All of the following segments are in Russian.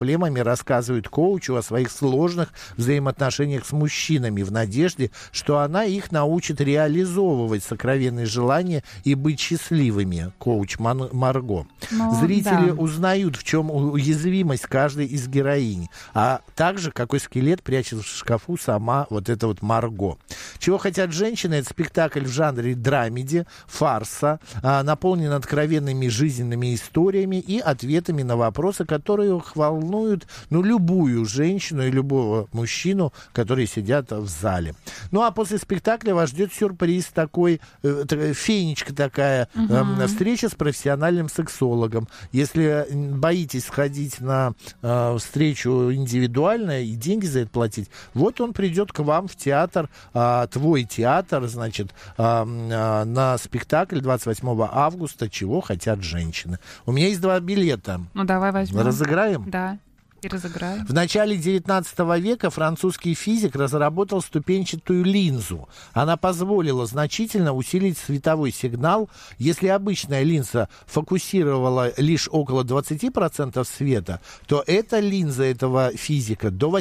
проблемами рассказывает коучу о своих сложных взаимоотношениях с мужчинами в надежде, что она их научит реализовывать сокровенные желания и быть счастливыми. Коуч Марго. Зрители узнают, в чем уязвимость каждой из героинь, а также какой скелет прячет в шкафу сама вот эта вот Марго. «Чего хотят женщины» — это спектакль в жанре драмеди, фарса, наполнен откровенными жизненными историями и ответами на вопросы, которые их волнуют, любую женщину и любого мужчину, которые сидят в зале. Ну, а после спектакля вас ждет сюрприз такой, фенечка такая, встреча с профессиональным сексологом. Если боитесь сходить на встречу индивидуально и деньги за это платить, вот он придет к вам в театр, твой театр, значит, на спектакль 28 августа «Чего хотят женщины». У меня есть 2 билета. Ну, давай возьмем. Разыграем? Да. И разыграем. В начале 19 века французский физик разработал ступенчатую линзу. Она позволила значительно усилить световой сигнал. Если обычная линза фокусировала лишь около 20% света, то эта линза этого физика до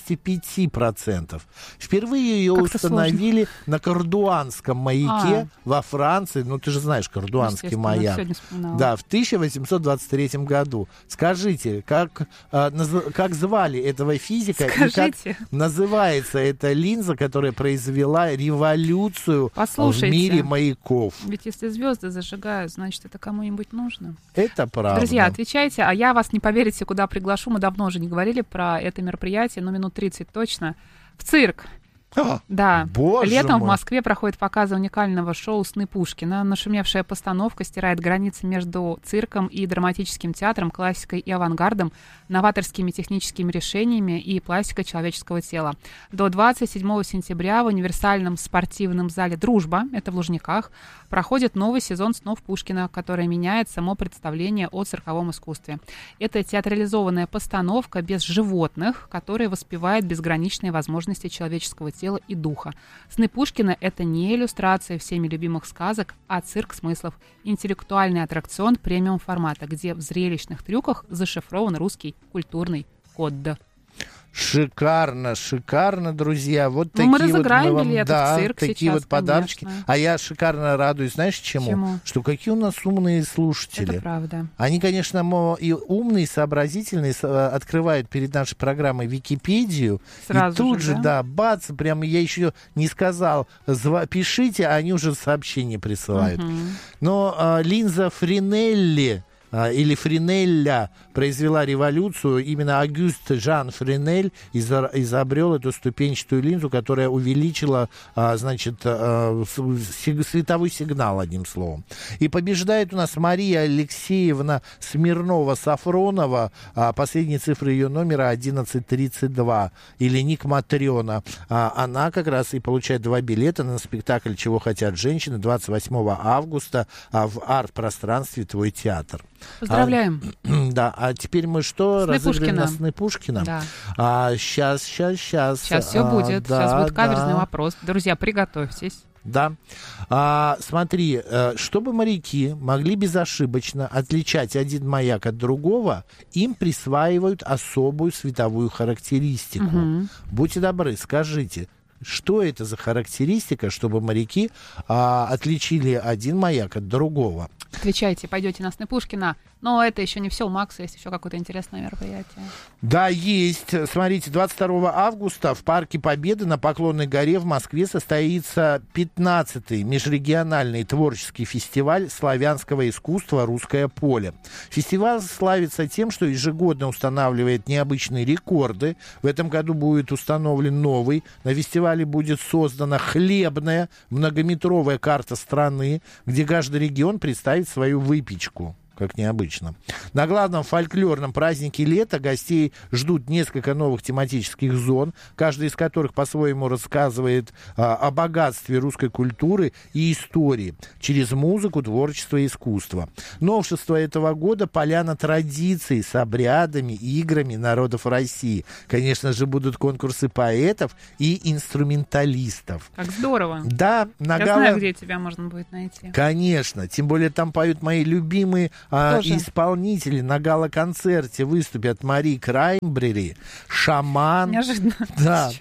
85%. Впервые ее установили на Кардуанском маяке во Франции. Ну, ты же знаешь Кардуанский маяк. Да, в 1823 году. Скажите, как звали этого физика? Скажите. И как называется эта линза, которая произвела революцию в мире маяков? Ведь если звезды зажигают, значит, это кому-нибудь нужно. Это правда. Друзья, отвечайте, а я вас не поверите, куда приглашу. Мы давно уже не говорили про это мероприятие, но минут 30 точно. В цирк. Да, летом в Москве проходит показы уникального шоу «Сны Пушкина». Нашумевшая постановка стирает границы между цирком и драматическим театром, классикой и авангардом, новаторскими техническими решениями и пластикой человеческого тела. До 27 сентября в универсальном спортивном зале «Дружба», это в Лужниках, проходит новый сезон «Снов Пушкина», который меняет само представление о цирковом искусстве. Это театрализованная постановка без животных, которая воспевает безграничные возможности человеческого тела и духа. «Сны Пушкина» — это не иллюстрация всеми любимых сказок, а цирк смыслов, интеллектуальный аттракцион премиум формата, где в зрелищных трюках зашифрован русский культурный код. Шикарно, шикарно, друзья. Вот такие мы разыграем вот билеты в цирк такие сейчас, вот подарочки. конечно. А я шикарно радуюсь, знаешь, чему? Что какие у нас умные слушатели. Это правда. Они, конечно, и умные, сообразительные, открывают перед нашей программой Википедию. Сразу и тут же, да, бац, прямо я еще не сказал, пишите, а они уже сообщение присылают. Но линза Френелли или Френелля произвела революцию. Именно Агюст Жан Френель изобрел эту ступенчатую линзу, которая увеличила, световой сигнал, одним словом. И побеждает у нас Мария Алексеевна Смирнова-Сафронова. Последние цифры ее номера 1132. Или ник Матрена. Она как раз и получает 2 билета на спектакль «Чего хотят женщины» 28 августа в арт-пространстве «Твой театр». Поздравляем. Да, а теперь мы что? Разыграем на «Сны Пушкина»? Да. Сейчас. Сейчас все будет. Сейчас будет каверзный вопрос. Друзья, приготовьтесь. Да. Смотри, чтобы моряки могли безошибочно отличать один маяк от другого, им присваивают особую световую характеристику. Будьте добры, скажите, что это за характеристика, чтобы моряки отличили один маяк от другого? Отвечайте, пойдете на «Сны Пушкина». Но это еще не все. У Макса есть еще какое-то интересное мероприятие. Да, есть. Смотрите, 22 августа в Парке Победы на Поклонной горе в Москве состоится 15-й межрегиональный творческий фестиваль славянского искусства «Русское поле». Фестиваль славится тем, что ежегодно устанавливает необычные рекорды. В этом году будет установлен новый. На фестивале будет создана хлебная многометровая карта страны, где каждый регион представит свою выпечку. Как необычно. На главном фольклорном празднике лета гостей ждут несколько новых тематических зон, каждая из которых по-своему рассказывает о богатстве русской культуры и истории через музыку, творчество и искусство. Новшество этого года — поляна традиций с обрядами и играми народов России. Конечно же, будут конкурсы поэтов и инструменталистов. Как здорово. Да, Я знаю, где тебя можно будет найти. Конечно. Тем более там поют мои любимые исполнители на гала-концерте выступят: Мари Краймбрери, Шаман, да,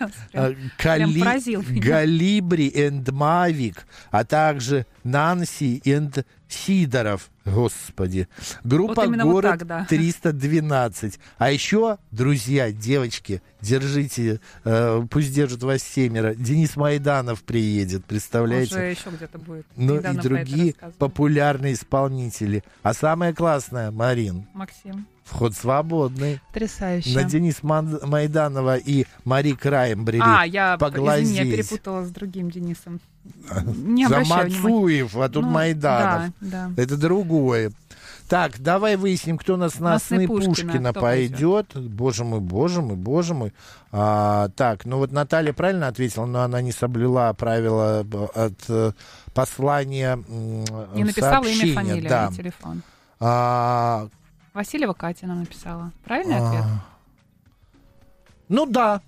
Галибри энд Мавик, а также Нанси энд Сидоров. Господи. Группа вот «Город» вот так, да. 312. А еще, друзья, девочки, держите, пусть держат вас 7. Денис Майданов приедет, представляете? Уже еще где-то будет. Ну и другие популярные исполнители. А самое классное, Марин. Максим. Вход свободный. Потрясающе. На Дениса Майданова и Мари Краймбрери извини, я перепутала с другим Денисом. Не обращаю внимания. Мацуев, а тут Майданов. Да. Это другое. Так, давай выясним, кто нас на сны Пушкина пойдет. Боже мой. Так, ну вот Наталья правильно ответила, но она не соблюла правила от послания не написала сообщения. Имя, фамилия, да. И телефон. Васильева Катя нам написала. Правильный ответ? Ну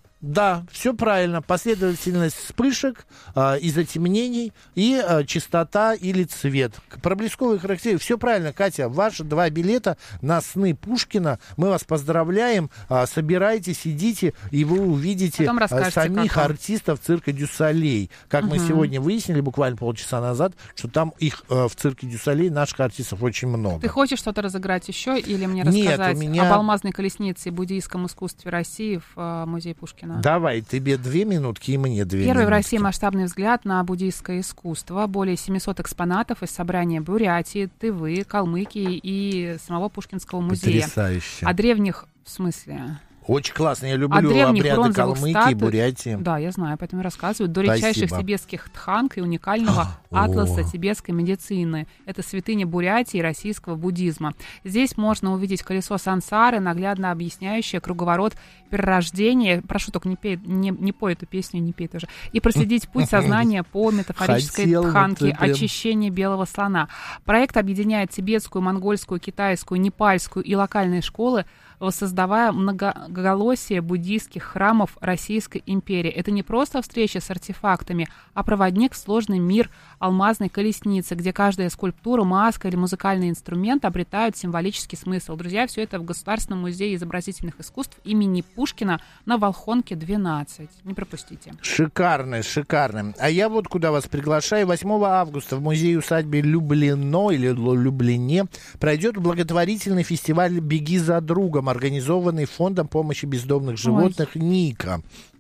да, все правильно. Последовательность вспышек и затемнений, и частота или цвет. Проблесковые характеристики. Все правильно, Катя. Ваши 2 билета на сны Пушкина. Мы вас поздравляем. Собирайтесь, идите, и вы увидите самих артистов цирка Дю Солей. Как мы сегодня выяснили, буквально полчаса назад, что там их в цирке Дю Солей, наших артистов, очень много. Ты хочешь что-то разыграть еще или мне рассказать об алмазной колеснице и буддийском искусстве России в музее Пушкина? Давай, тебе 2 минутки и мне 2 минутки. Первый в России масштабный взгляд на буддийское искусство. Более 700 экспонатов из собрания Бурятии, Тывы, Калмыкии и самого Пушкинского музея. Потрясающе. О древних, в смысле... Очень классно, я люблю обряды Калмыкии и Бурятии. Да, я знаю, поэтому и рассказываю. До редчайших тибетских тханг и уникального атласа тибетской медицины. Это святыня Бурятии и российского буддизма. Здесь можно увидеть колесо сансары, наглядно объясняющее круговорот перерождения. Прошу, только не пой эту песню, не пей тоже. И проследить путь сознания по метафорической тханке очищения белого слона. Проект объединяет тибетскую, монгольскую, китайскую, непальскую и локальные школы, воссоздавая многоголосие буддийских храмов Российской империи. Это не просто встреча с артефактами, а проводник в сложный мир алмазной колесницы, где каждая скульптура, маска или музыкальный инструмент обретают символический смысл. Друзья, все это в Государственном музее изобразительных искусств имени Пушкина на Волхонке 12. Не пропустите. Шикарно. А я вот куда вас приглашаю. 8 августа в музее-усадьбе Люблино или Люблине пройдет благотворительный фестиваль «Беги за другом», организованный Фондом помощи бездомных животных «Ника».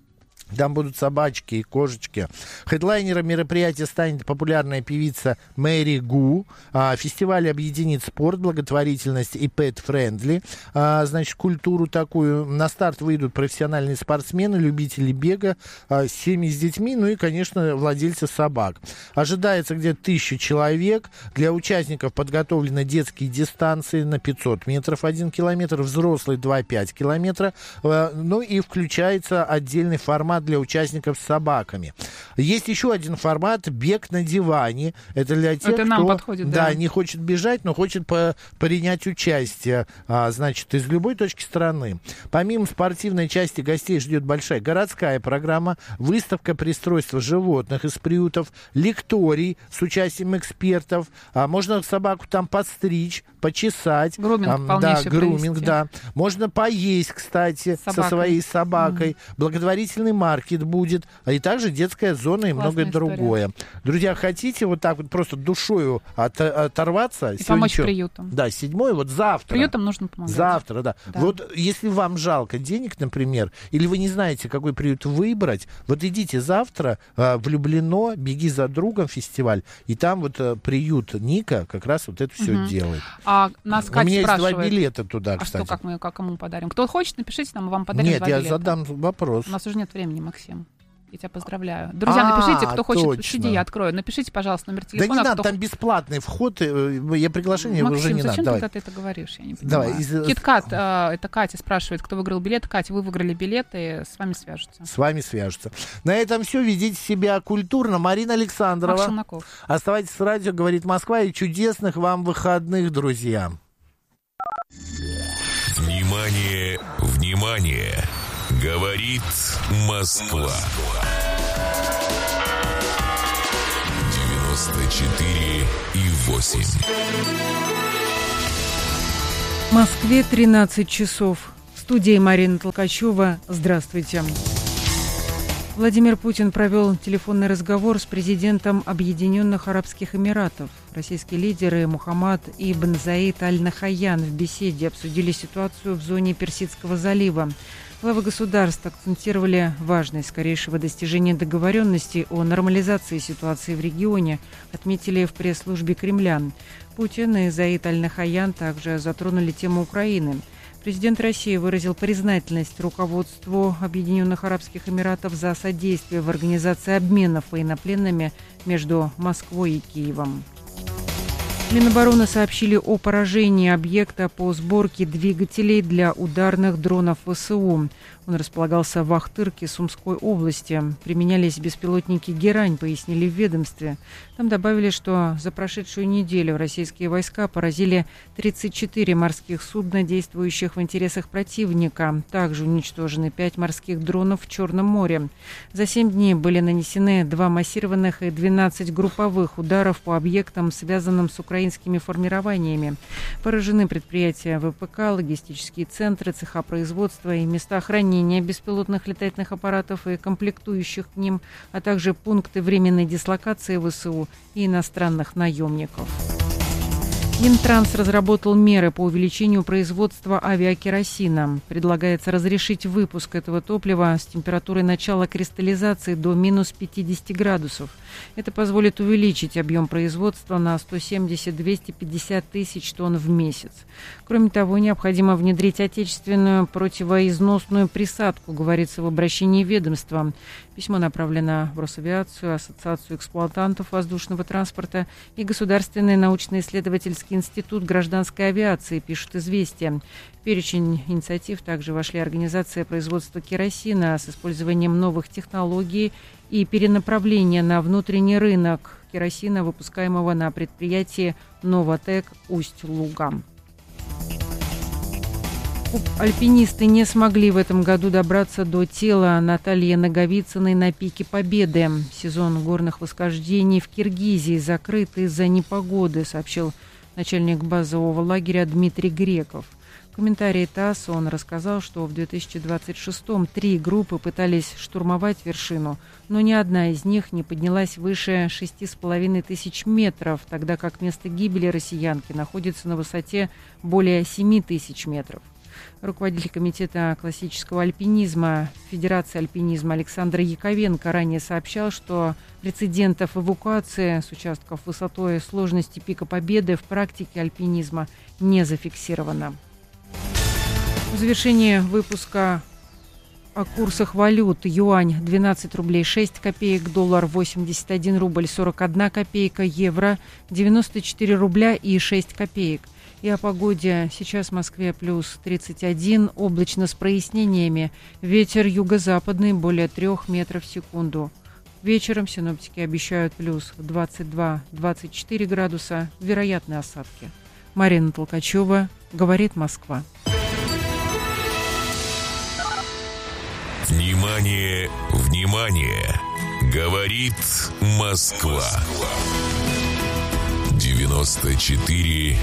Там будут собачки и кошечки. Хедлайнером мероприятия станет популярная певица Мэри Гу. Фестиваль объединит спорт, благотворительность и pet-friendly. Значит, культуру такую. На старт выйдут профессиональные спортсмены, любители бега, семьи с детьми, ну и, конечно, владельцы собак. Ожидается где-то 1000 человек. Для участников подготовлены детские дистанции на 500 метров 1 километр, взрослые 2,5 километра. Ну и включается отдельный формат для участников с собаками. Есть еще один формат — бег на диване. Это для тех, кто нам подходит, да, не хочет бежать, но хочет принять участие, значит, из любой точки страны. Помимо спортивной части гостей ждет большая городская программа, выставка пристройства животных из приютов, лекторий с участием экспертов. Можно собаку там подстричь, почесать. Груминг полнейший груминг, да. Можно поесть, кстати, со своей собакой. Благотворительный маркет будет, и также детская зона и многое другое. Друзья, хотите вот так вот просто душою оторваться? И помочь приютам. Да, 7-й, вот завтра. Приютам нужно помогать. Завтра, да. Вот если вам жалко денег, например, или вы не знаете, какой приют выбрать, вот идите завтра в Люблино, «Беги за другом» фестиваль, и там вот приют Ника как раз вот это все делает. А нас Катя У меня есть 2 спрашивает, билета туда, кстати. А что, как мы кому подарим? Кто хочет, напишите нам, мы вам подарим 2 билета. Нет, я задам вопрос. У нас уже нет времени, Максим. Я тебя поздравляю. Друзья, напишите, кто хочет. Точно. Сиди, я открою. Напишите, пожалуйста, номер телефона. Да не надо, там бесплатный вход. Я приглашение Максим, уже не зачем надо. Зачем ты это говоришь? Я не понимаю. Киткат, это Катя спрашивает, кто выиграл билет. Катя, вы выиграли билеты, с вами свяжутся. С вами свяжутся. На этом все. Ведите себя культурно. Марина Александрова. Макс Челноков. Оставайтесь с радио «Говорит Москва», и чудесных вам выходных, друзья. Внимание, внимание! Говорит Москва. 94,8. В Москве 13 часов. В студии Марина Толкачева. Здравствуйте. Владимир Путин провел телефонный разговор с президентом Объединенных Арабских Эмиратов. Российские лидеры Мухаммад ибн Заид аль-Нахаян в беседе обсудили ситуацию в зоне Персидского залива. Главы государств акцентировали важность скорейшего достижения договоренности о нормализации ситуации в регионе, отметили в пресс-службе Кремля. Путин и Заид аль-Нахаян также затронули тему Украины. Президент России выразил признательность руководству Объединенных Арабских Эмиратов за содействие в организации обменов военнопленными между Москвой и Киевом. Минобороны сообщили о поражении объекта по сборке двигателей для ударных дронов ВСУ. Он располагался в Ахтырке Сумской области. Применялись беспилотники «Герань», пояснили в ведомстве. Там добавили, что за прошедшую неделю российские войска поразили 34 морских судна, действующих в интересах противника. Также уничтожены 5 морских дронов в Черном море. За 7 дней были нанесены 2 массированных и 12 групповых ударов по объектам, связанным с украинскими формированиями. Поражены предприятия ВПК, логистические центры, цеха производства и места хранения беспилотных летательных аппаратов и комплектующих к ним, а также пункты временной дислокации ВСУ и иностранных наемников. Минтранс разработал меры по увеличению производства авиакеросина. Предлагается разрешить выпуск этого топлива с температурой начала кристаллизации до минус 50 градусов. Это позволит увеличить объем производства на 170-250 тысяч тонн в месяц. Кроме того, необходимо внедрить отечественную противоизносную присадку, говорится в обращении ведомства. Письмо направлено в Росавиацию, Ассоциацию эксплуатантов воздушного транспорта и Государственный научно-исследовательский институт гражданской авиации, пишут «Известия». В перечень инициатив также вошли организация производства керосина с использованием новых технологий и перенаправление на внутренний рынок керосина, выпускаемого на предприятии «Новотек» Усть-Луга. Альпинисты не смогли в этом году добраться до тела Натальи Наговицыной на пике Победы. Сезон горных восхождений в Киргизии закрыт из-за непогоды, сообщил начальник базового лагеря Дмитрий Греков. В комментарии ТАСС он рассказал, что в 2026-м 3 группы пытались штурмовать вершину, но ни одна из них не поднялась выше 6500 метров, тогда как место гибели россиянки находится на высоте более 7000 метров. Руководитель комитета классического альпинизма Федерации альпинизма Александр Яковенко ранее сообщал, что прецедентов эвакуации с участков высотой и сложности пика Победы в практике альпинизма не зафиксировано. В завершении выпуска о курсах валют. Юань 12 рублей 6 копеек, доллар 81 рубль 41 копейка, евро 94 рубля и 6 копеек. И о погоде. Сейчас в Москве плюс 31, облачно с прояснениями. Ветер юго-западный более 3 метров в секунду. Вечером синоптики обещают плюс 22-24 градуса, вероятны осадки. Марина Толкачева, говорит Москва. Внимание, внимание! Говорит Москва. 94,8.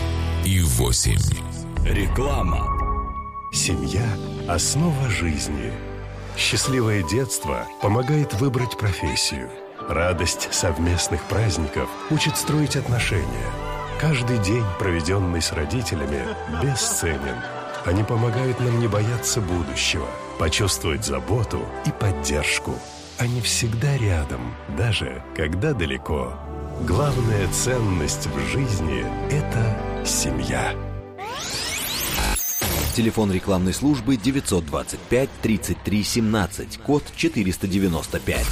Реклама. Семья – основа жизни. Счастливое детство помогает выбрать профессию. Радость совместных праздников учит строить отношения. Каждый день, проведенный с родителями, бесценен. Они помогают нам не бояться будущего, почувствовать заботу и поддержку. Они всегда рядом, даже когда далеко. Главная ценность в жизни – это семья. Телефон рекламной службы 925 33 17, код 495.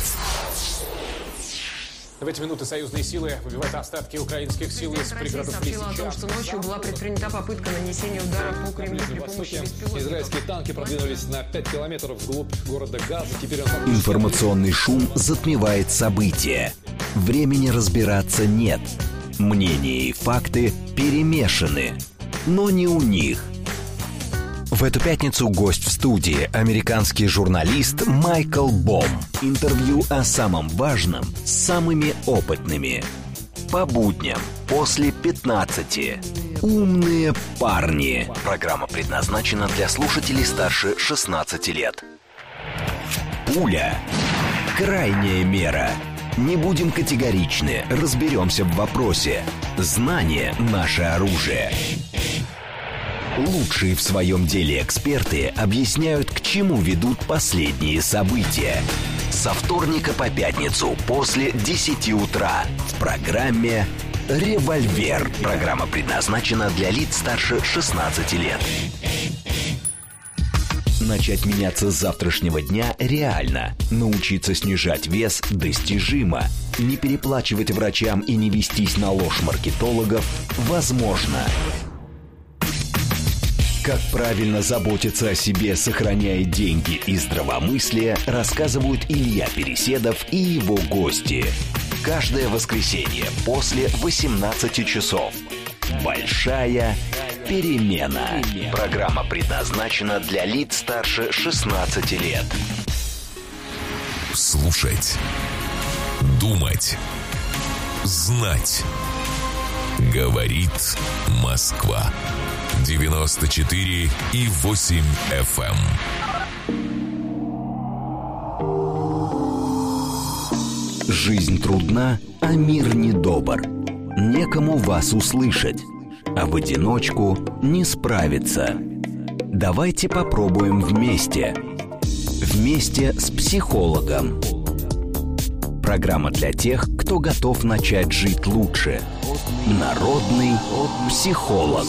В эти минуты союзные силы выбивают остатки украинских сил из пригородов Лисичанска. Россия сообщила о том, что ночью была предпринята попытка нанесения удара по Кремлю при помощи беспилотников. Израильские танки продвинулись на 5 километров вглубь города Газа. Теперь он... Информационный шум затмевает события. Времени разбираться нет. Мнения и факты перемешаны. Но не у них. В эту пятницу гость в студии – американский журналист Майкл Бом. Интервью о самом важном с самыми опытными. По будням после 15. «Умные парни». Программа предназначена для слушателей старше 16 лет. Пуля. Крайняя мера. Не будем категоричны, разберемся в вопросе. Знание – наше оружие. Лучшие в своем деле эксперты объясняют, к чему ведут последние события. Со вторника по пятницу после 10 утра в программе «Револьвер». Программа предназначена для лиц старше 16 лет. Начать меняться с завтрашнего дня реально. Научиться снижать вес достижимо. Не переплачивать врачам и не вестись на ложь маркетологов возможно. Как правильно заботиться о себе, сохраняя деньги и здравомыслие, рассказывают Илья Переседов и его гости. Каждое воскресенье после 18 часов. Большая перемена. Программа предназначена для лиц старше 16 лет. Слушать. Думать. Знать. Говорит Москва. 94,8 FM. Жизнь трудна, а мир недобр. Некому вас услышать, а в одиночку не справиться. Давайте попробуем вместе. Вместе с психологом. Программа для тех, кто готов начать жить лучше. Народный психолог.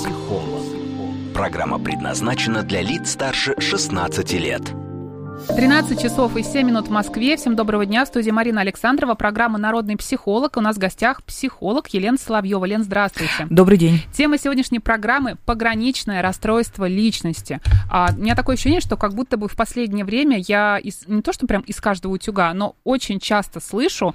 Программа предназначена для лиц старше 16 лет. 13 часов и 7 минут в Москве. Всем доброго дня. В студии Марина Александрова. Программа «Народный психолог». У нас в гостях психолог Елена Соловьева. Лен, здравствуйте. Добрый день. Тема сегодняшней программы – пограничное расстройство личности. У меня такое ощущение, что как будто бы в последнее время я не то что прям из каждого утюга, но очень часто слышу,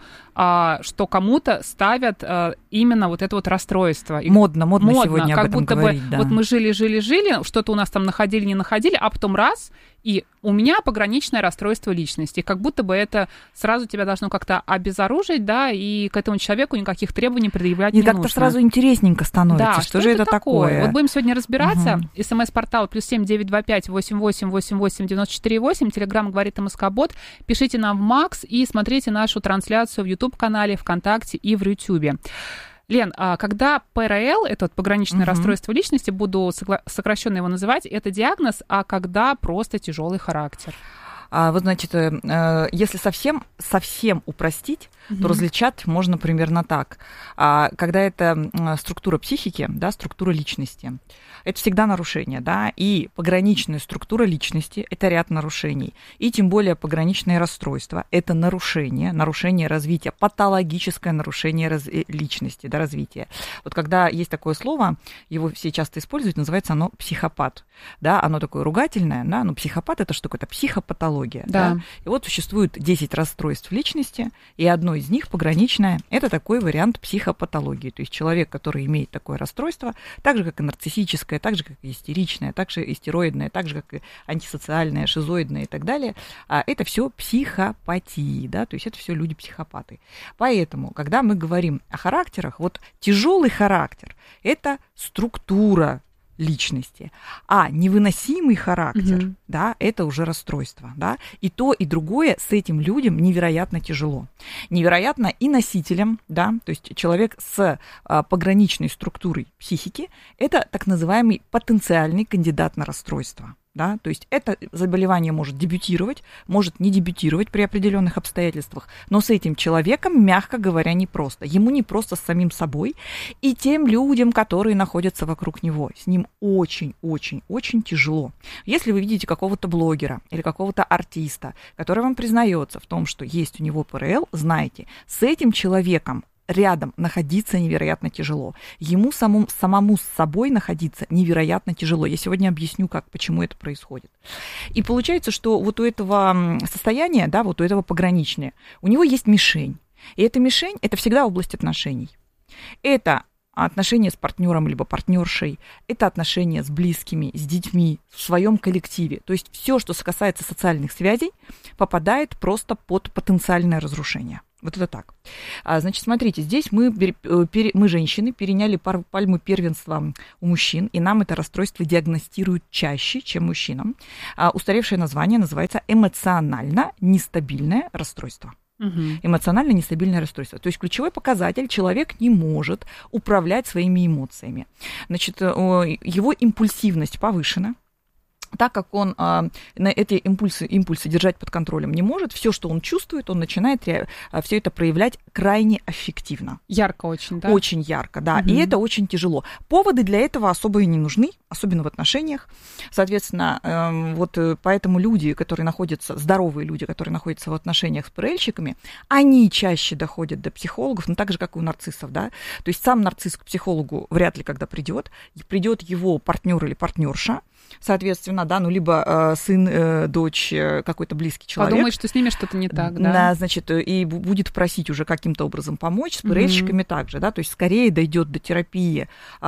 что кому-то ставят именно вот это вот расстройство. Модно сегодня как об этом будто говорить, бы да. вот мы жили, что-то у нас там находили, не находили, а потом раз – и у меня пограничное расстройство личности. Как будто бы это сразу тебя должно как-то обезоружить, да, и к этому человеку никаких требований предъявлять не нужно. И как-то сразу интересненько становится. Да, что же это такое? Вот будем сегодня разбираться. СМС-портал +7 925 88 88 94 8. Телеграм говорит МСК-бот. Пишите нам в Макс и смотрите нашу трансляцию в YouTube-канале, ВКонтакте и в Рутюбе. Лен, когда ПРЛ, это вот пограничное расстройство личности, буду сокращенно его называть, это диагноз, а когда просто тяжелый характер? Вот, значит, если совсем упростить, то различать можно примерно так. Когда это структура психики, да, структура личности, это всегда нарушение, да, и пограничная структура личности – это ряд нарушений, и тем более пограничные расстройства – это нарушение развития, патологическое нарушение личности, да, развития. Вот когда есть такое слово, его все часто используют, называется оно психопат, да, оно такое ругательное, да, но психопат – это что такое? Это психопатология, да. И вот существует 10 расстройств личности, и одно из них пограничное – это такой вариант психопатологии, то есть человек, который имеет такое расстройство, так же, как и нарциссическое, так же, как и истеричное, так же истероидное, так же, как и антисоциальное, шизоидное и так далее, это все психопатии, да, то есть это все люди-психопаты. Поэтому, когда мы говорим о характерах, вот тяжелый характер – это структура личности, а невыносимый характер, да, это уже расстройство, да, и то, и другое с этим людям невероятно тяжело. Невероятно и носителям, да, то есть человек с пограничной структурой психики, это так называемый потенциальный кандидат на расстройство. Да, то есть это заболевание может дебютировать, может не дебютировать при определенных обстоятельствах, но с этим человеком, мягко говоря, непросто. Ему непросто с самим собой и тем людям, которые находятся вокруг него. С ним очень-очень-очень тяжело. Если вы видите какого-то блогера или какого-то артиста, который вам признается в том, что есть у него ПРЛ, знайте, с этим человеком рядом находиться невероятно тяжело. Ему самому с собой находиться невероятно тяжело. Я сегодня объясню, почему это происходит. И получается, что вот у этого состояния, да, вот у этого пограничного, у него есть мишень. И эта мишень – это всегда область отношений. Это отношения с партнером либо партнершей, это отношения с близкими, с детьми, в своем коллективе. То есть все, что касается социальных связей, попадает просто под потенциальное разрушение. Вот это так. Значит, смотрите, здесь мы женщины, переняли пальму первенства у мужчин, и нам это расстройство диагностируют чаще, чем мужчинам. Устаревшее название называется эмоционально нестабильное расстройство. Эмоционально нестабильное расстройство. То есть ключевой показатель: человек не может управлять своими эмоциями. Значит, его импульсивность повышена. Так как он эти импульсы держать под контролем не может, все, что он чувствует, он начинает все это проявлять крайне аффективно. Ярко очень, да? Очень ярко, да. И это очень тяжело. Поводы для этого особо и не нужны, особенно в отношениях. Соответственно, вот поэтому люди, которые находятся, здоровые люди, которые находятся в отношениях с ПРЛщиками, они чаще доходят до психологов, так же, как и у нарциссов, да. То есть сам нарцисс к психологу вряд ли когда придет его партнер или партнерша, соответственно, да, либо сын, дочь, какой-то близкий человек. Подумает, что с ними что-то не так, да? Да, значит, и будет просить уже каким-то образом помочь, с ПРЛщиками также, да, то есть скорее дойдет до терапии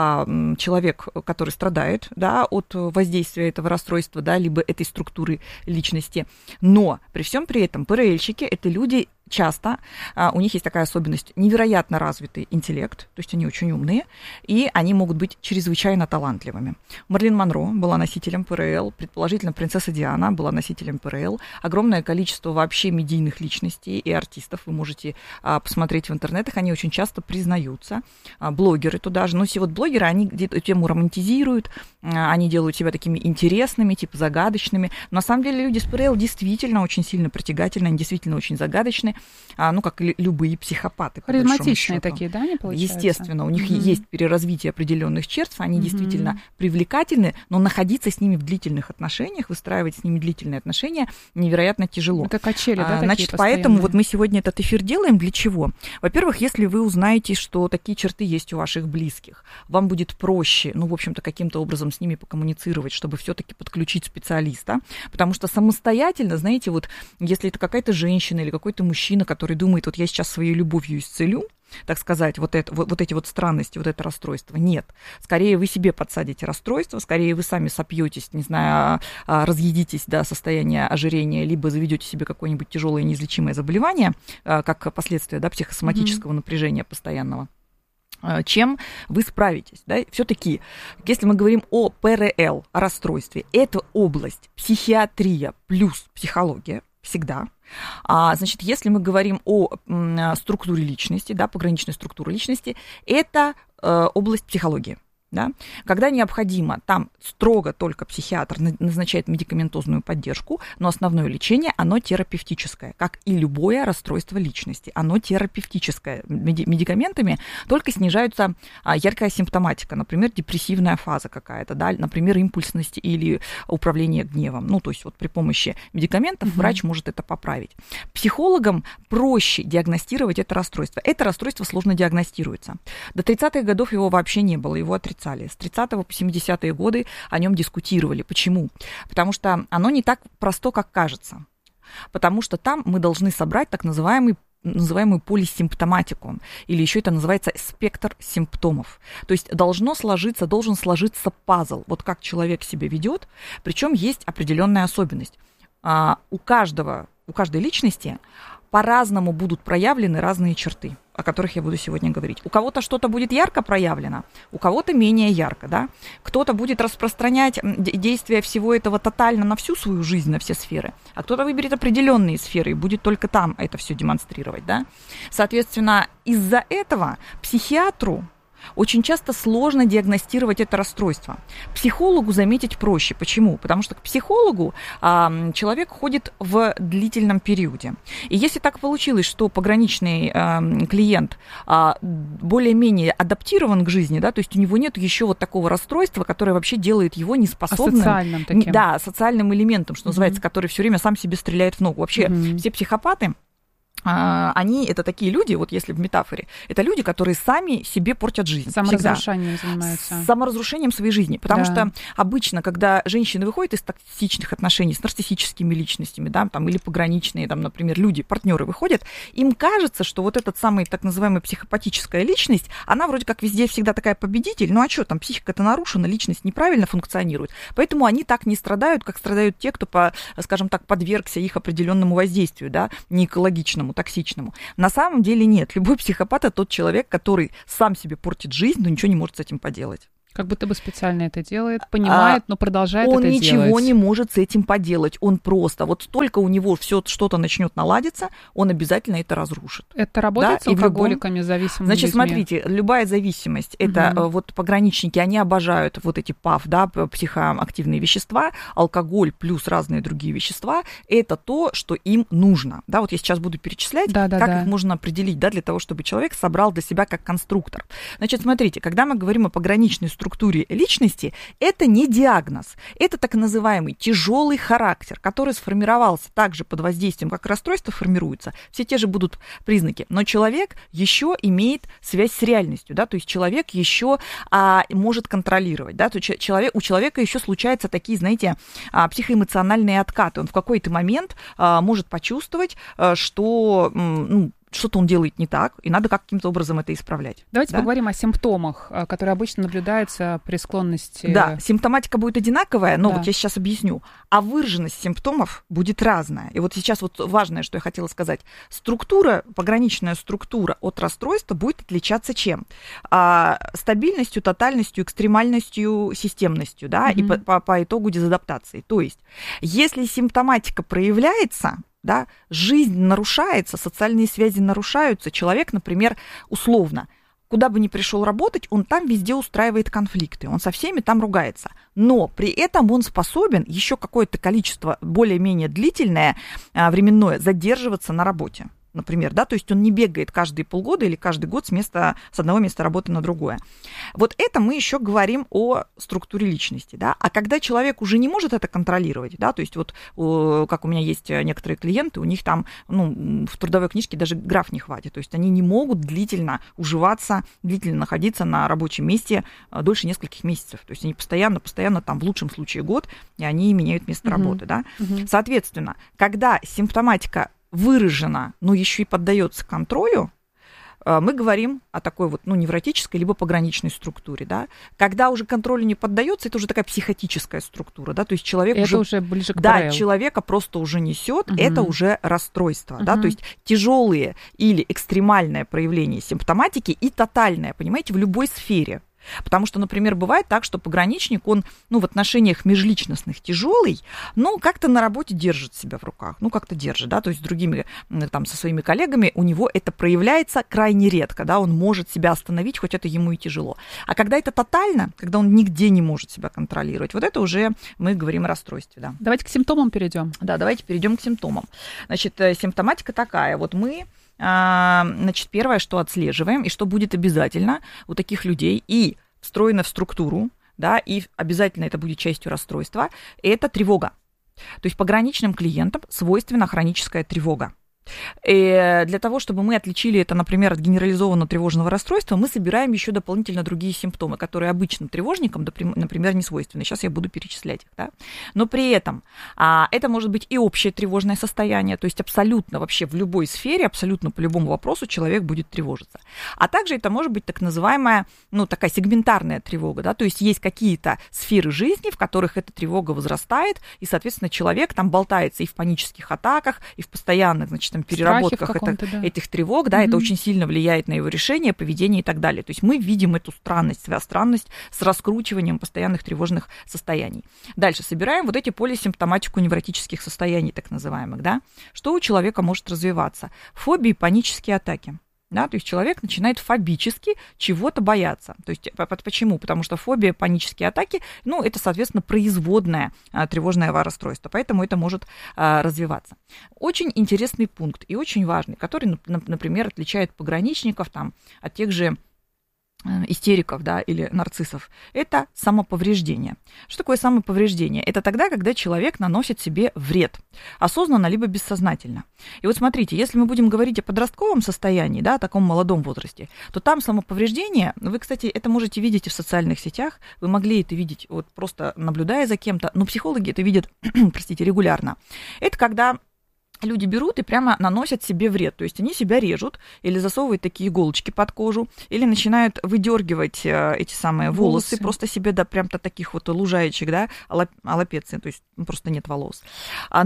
человек, который страдает, да, от воздействия этого расстройства, да, либо этой структуры личности. Но при всем при этом ПРЛщики — это люди, часто у них есть такая особенность: невероятно развитый интеллект, то есть они очень умные, и они могут быть чрезвычайно талантливыми. Марлин Монро была носителем ПРЛ, предположительно, принцесса Диана была носителем ПРЛ. Огромное количество вообще медийных личностей и артистов вы можете посмотреть в интернетах, они очень часто признаются. Блогеры туда же. Но все вот блогеры, они где-то тему романтизируют, они делают себя такими интересными, типа загадочными. Но на самом деле люди с ПРЛ действительно очень сильно притягательны, они действительно очень загадочны. Как и любые психопаты. Харизматичные такие, да, они получаются? Естественно, у них есть переразвитие определенных черт, они действительно привлекательны, но находиться с ними в длительных отношениях, выстраивать с ними длительные отношения невероятно тяжело. Это качели, да, значит, поэтому вот мы сегодня этот эфир делаем для чего? Во-первых, если вы узнаете, что такие черты есть у ваших близких, вам будет проще, в общем-то, каким-то образом с ними покоммуницировать, чтобы все-таки подключить специалиста, потому что самостоятельно, знаете, вот если это какая-то женщина или какой-то мужчина, который думает: вот я сейчас своей любовью исцелю, так сказать, вот эти вот странности, вот это расстройство. Нет. Скорее вы себе подсадите расстройство, скорее вы сами сопьетесь, не знаю, разъедитесь до состояния ожирения, либо заведете себе какое-нибудь тяжелое неизлечимое заболевание, как последствие, да, психосоматического напряжения постоянного, чем вы справитесь. Да? Все-таки, если мы говорим о ПРЛ, о расстройстве, это область психиатрия плюс психология всегда. Значит, если мы говорим о структуре личности, да, пограничной структуре личности, это область психологии. Да? Когда необходимо, там строго только психиатр назначает медикаментозную поддержку, но основное лечение, оно терапевтическое, как и любое расстройство личности, оно терапевтическое. Медикаментами только снижается яркая симптоматика, например, депрессивная фаза какая-то, да? Например, импульсность или управление гневом. То есть вот при помощи медикаментов врач может это поправить. Психологам проще диагностировать это расстройство. Это расстройство сложно диагностируется. До 30-х годов его вообще не было, его отрицали. С 30 по 70-е годы о нем дискутировали. Почему? Потому что оно не так просто, как кажется. Потому что там мы должны собрать так называемую полисимптоматику, или еще это называется спектр симптомов. То есть должен сложиться пазл, вот как человек себя ведет, причем есть определенная особенность. У каждой личности по-разному будут проявлены разные черты, о которых я буду сегодня говорить. У кого-то что-то будет ярко проявлено, у кого-то менее ярко, да? Кто-то будет распространять действие всего этого тотально на всю свою жизнь, на все сферы, а кто-то выберет определенные сферы и будет только там это все демонстрировать, да? Соответственно, из-за этого психиатру очень часто сложно диагностировать это расстройство. Психологу заметить проще. Почему? Потому что к психологу человек ходит в длительном периоде. И если так получилось, что пограничный клиент более-менее адаптирован к жизни, да, то есть у него нет еще вот такого расстройства, которое вообще делает его неспособным. Социальным таким. Да, социальным элементом, что называется, который все время сам себе стреляет в ногу. Вообще все психопаты, они, это такие люди, вот если в метафоре, это люди, которые сами себе портят жизнь. Саморазрушением занимаются. Саморазрушением своей жизни. Потому что обычно, когда женщины выходят из токсичных отношений с нарциссическими личностями, да, там, или пограничные, там, например, люди, партнеры выходят, им кажется, что вот этот самый так называемая психопатическая личность, она вроде как везде всегда такая победитель, ну а что, там психика-то нарушена, личность неправильно функционирует. Поэтому они так не страдают, как страдают те, кто, скажем так, подвергся их определенному воздействию, да, неэкологичному токсичному. На самом деле нет. Любой психопат – это тот человек, который сам себе портит жизнь, но ничего не может с этим поделать. Как будто бы специально это делает, понимает, но продолжает это делать. Он ничего не может с этим поделать. Он просто, вот только у него все что-то начнет наладиться, он обязательно это разрушит. Это работает с алкоголиками, зависимыми Значит, людьми? Смотрите, любая зависимость, это вот пограничники, они обожают вот эти ПАВ, да, психоактивные вещества, алкоголь плюс разные другие вещества, это то, что им нужно. Да, вот я сейчас буду перечислять, как их можно определить, да, для того, чтобы человек собрал для себя как конструктор. Значит, смотрите, когда мы говорим о пограничной структуре личности, это не диагноз, это так называемый тяжелый характер, который сформировался также под воздействием, как расстройство формируется, все те же будут признаки, но человек еще имеет связь с реальностью, да, то есть человек еще может контролировать, да, то есть у человека еще случаются такие, знаете, психоэмоциональные откаты, он в какой-то момент может почувствовать, что что-то он делает не так, и надо каким-то образом это исправлять. Давайте поговорим о симптомах, которые обычно наблюдаются при склонности... Да, симптоматика будет одинаковая, но вот я сейчас объясню. А выраженность симптомов будет разная. И вот сейчас вот важное, что я хотела сказать. Пограничная структура от расстройства будет отличаться чем? Стабильностью, тотальностью, экстремальностью, системностью, да, и по итогу дезадаптации. То есть, если симптоматика проявляется... Да, жизнь нарушается, социальные связи нарушаются. Человек, например, условно, куда бы ни пришел работать, он там везде устраивает конфликты, он со всеми там ругается. Но при этом он способен еще какое-то количество более-менее длительное, временное, задерживаться на работе. Например, да, то есть он не бегает каждые полгода или каждый год с одного места работы на другое. Вот это мы еще говорим о структуре личности, да, а когда человек уже не может это контролировать, да, то есть вот как у меня есть некоторые клиенты, у них там, в трудовой книжке даже граф не хватит, то есть они не могут длительно уживаться, длительно находиться на рабочем месте дольше нескольких месяцев, то есть они постоянно там в лучшем случае год, и они меняют место работы, да. Соответственно, когда симптоматика выражена, но еще и поддается контролю, мы говорим о такой вот, невротической либо пограничной структуре, да. Когда уже контролю не поддается, это уже такая психотическая структура, да, то есть человек уже ближе к ПРЛ. Человека просто уже несет, это уже расстройство, да, то есть тяжелые или экстремальное проявление симптоматики и тотальное, понимаете, в любой сфере. Потому что, например, бывает так, что пограничник, он, в отношениях межличностных тяжелый, как-то на работе держит себя в руках, как-то держит, да, то есть с другими, со своими коллегами у него это проявляется крайне редко, да, он может себя остановить, хоть это ему и тяжело. А когда это тотально, когда он нигде не может себя контролировать, вот это уже мы говорим о расстройстве, да. Давайте к симптомам перейдем. Да, давайте перейдем к симптомам. Значит, симптоматика такая, вот мы... первое, что отслеживаем, и что будет обязательно у таких людей и встроено в структуру, да, и обязательно это будет частью расстройства, это тревога. То есть пограничным клиентам свойственна хроническая тревога. И для того, чтобы мы отличили это, например, от генерализованного тревожного расстройства, мы собираем еще дополнительно другие симптомы, которые обычным тревожникам, например, не свойственны. Сейчас я буду перечислять их. Да? Но при этом это может быть и общее тревожное состояние, то есть абсолютно вообще в любой сфере, абсолютно по любому вопросу человек будет тревожиться. А также это может быть так называемая, такая сегментарная тревога, да? То есть есть какие-то сферы жизни, в которых эта тревога возрастает, и, соответственно, человек там болтается и в панических атаках, и в постоянных, переработках этих тревог, да, это очень сильно влияет на его решение, поведение и так далее. То есть мы видим эту странность с раскручиванием постоянных тревожных состояний. Дальше собираем вот эти полисимптоматику невротических состояний, так называемых, да. Что у человека может развиваться? Фобии, панические атаки. Да, то есть человек начинает фобически чего-то бояться. То есть почему? Потому что фобия, панические атаки, это, соответственно, производное тревожное расстройство, поэтому это может развиваться. Очень интересный пункт и очень важный, который, например, отличает пограничников от тех же истериков, да, или нарциссов, это самоповреждение. Что такое самоповреждение? Это тогда, когда человек наносит себе вред, осознанно либо бессознательно. И вот смотрите, если мы будем говорить о подростковом состоянии, да, о таком молодом возрасте, то там самоповреждение, вы, кстати, это можете видеть и в социальных сетях, вы могли это видеть вот просто наблюдая за кем-то, но психологи это видят, регулярно. Это когда люди берут и прямо наносят себе вред. То есть они себя режут или засовывают такие иголочки под кожу, или начинают выдергивать эти самые волосы просто себе до прям-то таких вот лужаечек, да, аллопеции, то есть просто нет волос. Но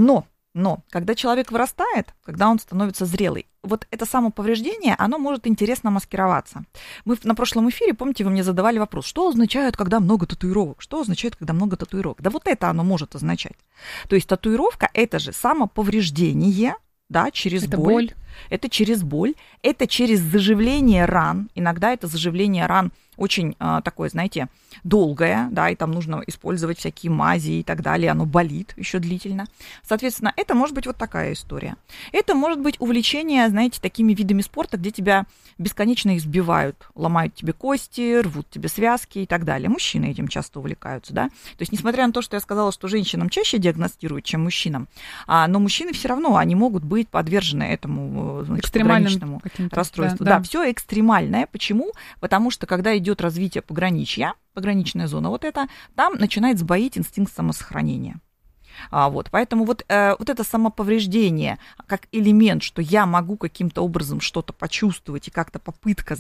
Но когда человек вырастает, когда он становится зрелый, вот это самоповреждение, оно может интересно маскироваться. Мы на прошлом эфире, помните, вы мне задавали вопрос, что означает, когда много татуировок? Что означает, когда много татуировок? Да вот это оно может означать. То есть татуировка – это же самоповреждение, да, через боль. Это через боль, это через заживление ран. Иногда это заживление ран очень такое, знаете, долгое, да, и там нужно использовать всякие мази и так далее, оно болит еще длительно. Соответственно, это может быть вот такая история. Это может быть увлечение, знаете, такими видами спорта, где тебя бесконечно избивают, ломают тебе кости, рвут тебе связки и так далее. Мужчины этим часто увлекаются, да. То есть, несмотря на то, что я сказала, что женщинам чаще диагностируют, чем мужчинам, но мужчины все равно, они могут быть подвержены этому, значит, пограничному расстройству. Да, все экстремальное. Почему? Потому что, когда идет развитие пограничья, пограничная зона, вот это, там начинает сбоить инстинкт самосохранения. Поэтому вот это самоповреждение как элемент, что я могу каким-то образом что-то почувствовать, и как-то попытка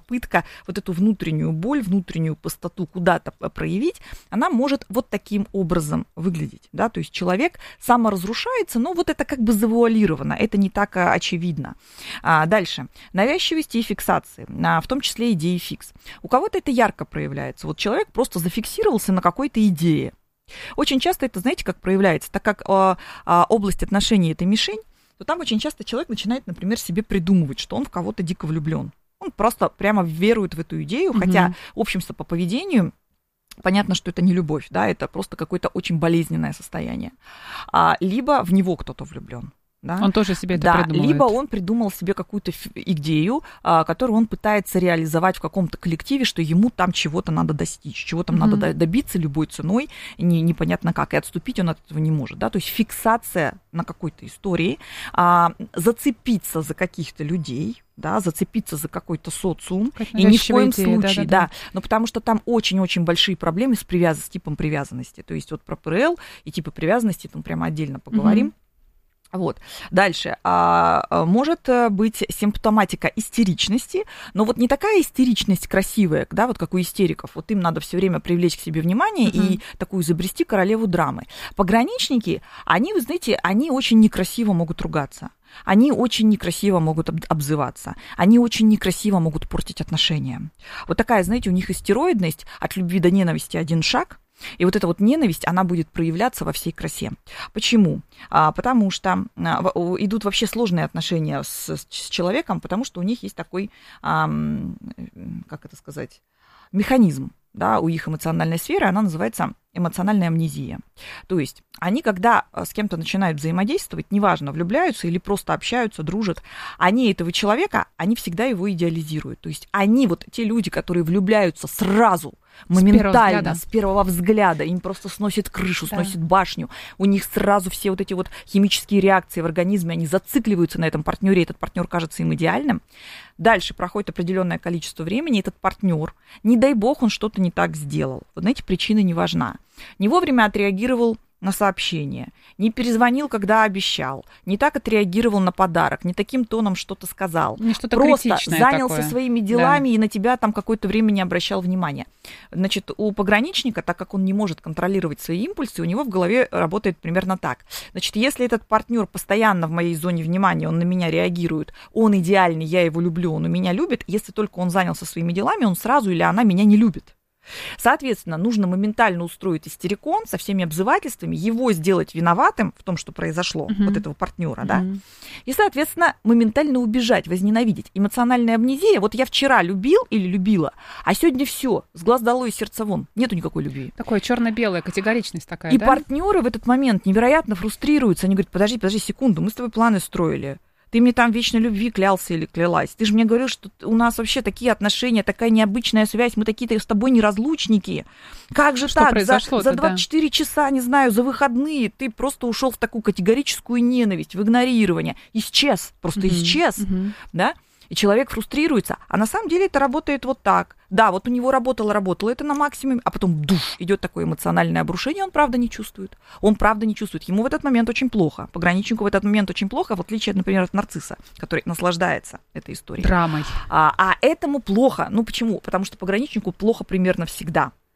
вот эту внутреннюю боль, внутреннюю пустоту куда-то проявить, она может вот таким образом выглядеть. Да? То есть человек саморазрушается, но вот это как бы завуалировано, это не так очевидно. Дальше. Навязчивости и фиксации, в том числе идеи фикс. У кого-то это ярко проявляется. Вот человек просто зафиксировался на какой-то идее. Очень часто это, знаете, как проявляется, так как область отношений – это мишень, то там очень часто человек начинает, например, себе придумывать, что он в кого-то дико влюблен. Он просто прямо верует в эту идею, хотя, в общем-то, по поведению понятно, что это не любовь, да, это просто какое-то очень болезненное состояние. Либо в него кто-то влюблен. Да? Он тоже себе это придумывает. Либо он придумал себе какую-то идею, которую он пытается реализовать в каком-то коллективе, что ему там чего-то надо достичь, чего-то надо добиться любой ценой, непонятно как, и отступить он от этого не может. Да? То есть фиксация на какой-то истории, зацепиться за каких-то людей, да, зацепиться за какой-то социум, и ни в коем случае, но потому что там очень-очень большие проблемы с типом привязанности. То есть вот про ПРЛ и типы привязанности там прямо отдельно поговорим. Вот. Дальше. Может быть симптоматика истеричности, но вот не такая истеричность красивая, да, вот как у истериков. Вот им надо все время привлечь к себе внимание и такую изобрести королеву драмы. Пограничники, они, вы знаете, они очень некрасиво могут ругаться. Они очень некрасиво могут обзываться. Они очень некрасиво могут портить отношения. Вот такая, знаете, у них истероидность от любви до ненависти один шаг. И вот эта вот ненависть, она будет проявляться во всей красе. Почему? Потому что идут вообще сложные отношения с человеком, потому что у них есть такой, как это сказать, механизм. Да, у их эмоциональной сферы, она называется эмоциональная амнезия. То есть они, когда с кем-то начинают взаимодействовать, неважно, влюбляются или просто общаются, дружат, они этого человека, они всегда его идеализируют. То есть они, вот те люди, которые влюбляются сразу, моментально, с первого взгляда, им просто сносит крышу, сносит башню, у них сразу все вот эти вот химические реакции в организме, они зацикливаются на этом партнере, этот партнер кажется им идеальным. Дальше проходит определенное количество времени, этот партнер, не дай бог, он что-то не так сделал. Вот знаете, причина не важна. Не вовремя отреагировал на сообщение, не перезвонил, когда обещал, не так отреагировал на подарок, не таким тоном что-то сказал. Что-то просто занялся такое. Своими делами и на тебя там какое-то время не обращал внимания. Значит, у пограничника, так как он не может контролировать свои импульсы, у него в голове работает примерно так. Значит, если этот партнер постоянно в моей зоне внимания, он на меня реагирует, он идеальный, я его люблю, он меня любит, если только он занялся своими делами, он сразу или она меня не любит. Соответственно, нужно моментально устроить истерикон со всеми обзывательствами, его сделать виноватым в том, что произошло, вот этого партнера, да, и, соответственно, моментально убежать, возненавидеть. Эмоциональная амнезия, вот я вчера любил или любила, а сегодня все, с глаз долой и сердца вон, нету никакой любви. Такое черно-белая категоричность такая, и партнеры в этот момент невероятно фрустрируются, они говорят, подожди секунду, мы с тобой планы строили. Ты мне там вечной любви клялся или клялась. Ты же мне говорил, что у нас вообще такие отношения, такая необычная связь, мы такие-то с тобой неразлучники. Как же что так? За 24 часа, не знаю, за выходные ты просто ушел в такую категорическую ненависть, в игнорирование. Исчез, просто исчез, да? И человек фрустрируется. А на самом деле это работает вот так. Да, вот у него работало это на максимуме, а потом идет такое эмоциональное обрушение, он правда не чувствует. Ему в этот момент очень плохо. Пограничнику в этот момент очень плохо, в отличие, например, от нарцисса, который наслаждается этой историей. Драмой. А этому плохо. Ну почему? Потому что пограничнику плохо примерно всегда. Вот это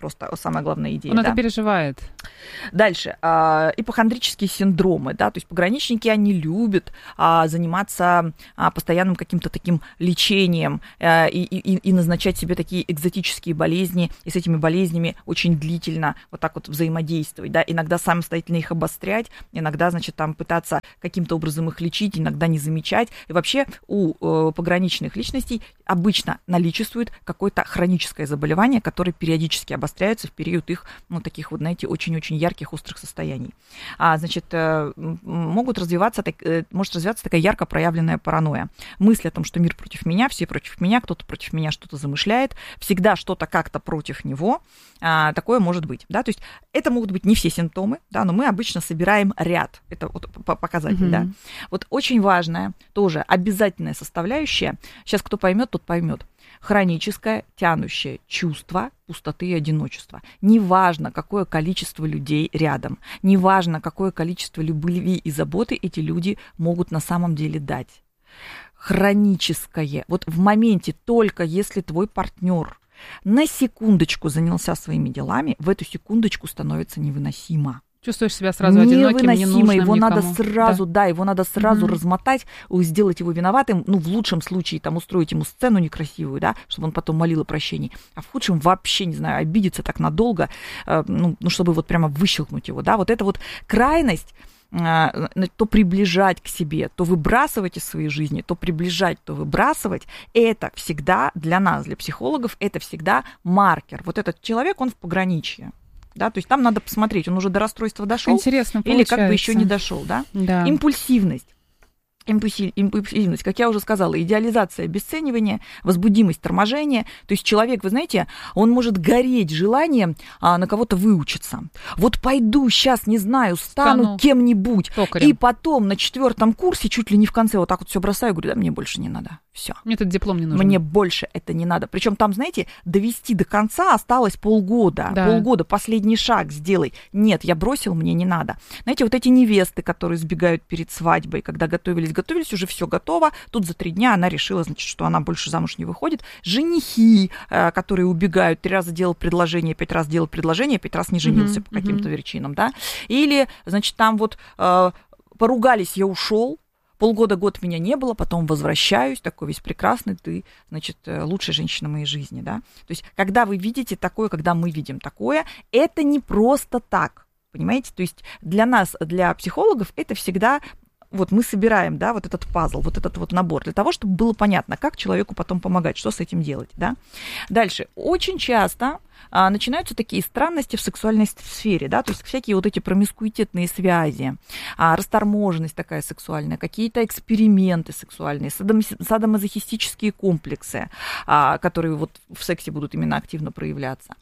Просто самая главная идея. Он это переживает. Дальше. Ипохондрические синдромы. Да? То есть пограничники, они любят заниматься постоянным каким-то таким лечением и назначать себе такие экзотические болезни, и с этими болезнями очень длительно вот так вот взаимодействовать. Да? Иногда самостоятельно их обострять, иногда, значит, там пытаться каким-то образом их лечить, иногда не замечать. И вообще у пограничных личностей обычно наличествует какое-то хроническое заболевание, которое периодически обостряется в период их, таких вот, знаете, очень-очень ярких, острых состояний. Значит, может развиваться такая ярко проявленная паранойя. Мысль о том, что мир против меня, все против меня, кто-то против меня что-то замышляет, всегда что-то как-то против него, такое может быть. Да? То есть это могут быть не все симптомы, да, но мы обычно собираем ряд. Это вот показатель, да. Вот очень важная, тоже обязательная составляющая, сейчас кто поймет, тот поймет. Хроническое тянущее чувство пустоты и одиночества. Неважно, какое количество людей рядом, неважно, какое количество любви и заботы эти люди могут на самом деле дать. Хроническое. Вот в моменте, только если твой партнер на секундочку занялся своими делами, в эту секундочку становится невыносимо. Чувствуешь себя сразу одиноким, ненужным его никому. Надо сразу, его надо сразу размотать, сделать его виноватым, в лучшем случае там устроить ему сцену некрасивую, да, чтобы он потом молил о прощении, а в худшем вообще, не знаю, обидеться так надолго, чтобы вот прямо выщелкнуть его, да, вот эта вот крайность, то приближать к себе, то выбрасывать из своей жизни, то приближать, то выбрасывать, это всегда для нас, для психологов, это всегда маркер. Вот этот человек, он в пограничье. Да, то есть там надо посмотреть, он уже до расстройства дошел или как бы еще не дошел, да? Да. Импульсивность, как я уже сказала, идеализация, обесценивание, возбудимость, торможение. То есть человек, вы знаете, он может гореть желанием на кого-то выучиться. Вот пойду сейчас, не знаю, стану кем-нибудь, токарем. И потом на 4 курсе, чуть ли не в конце, вот так вот все бросаю, говорю, да, мне больше не надо. Все. Мне этот диплом не нужен. Мне больше это не надо. Причем там, знаете, довести до конца осталось полгода. Да. Полгода, последний шаг сделай. Нет, я бросил, мне не надо. Знаете, вот эти невесты, которые сбегают перед свадьбой, когда готовились, уже все готово. Тут за 3 дня она решила, значит, что она больше замуж не выходит. Женихи, которые убегают, 3 раза делал предложение, 5 раз делал предложение, 5 раз не женился по каким-то причинам, да. Или, значит, там вот поругались, я ушел. Полгода-год меня не было, потом возвращаюсь, такой весь прекрасный, ты, значит, лучшая женщина моей жизни, да. То есть, когда вы видите такое, когда мы видим такое, это не просто так, понимаете? То есть, для нас, для психологов, это всегда... Вот мы собираем, да, вот этот пазл, вот этот вот набор, для того, чтобы было понятно, как человеку потом помогать, что с этим делать, да. Дальше. Очень часто начинаются такие странности в сексуальной сфере, да, то есть всякие вот эти промискуитетные связи, расторможенность такая сексуальная, какие-то эксперименты сексуальные, садомазохистические комплексы, которые вот в сексе будут именно активно проявляться.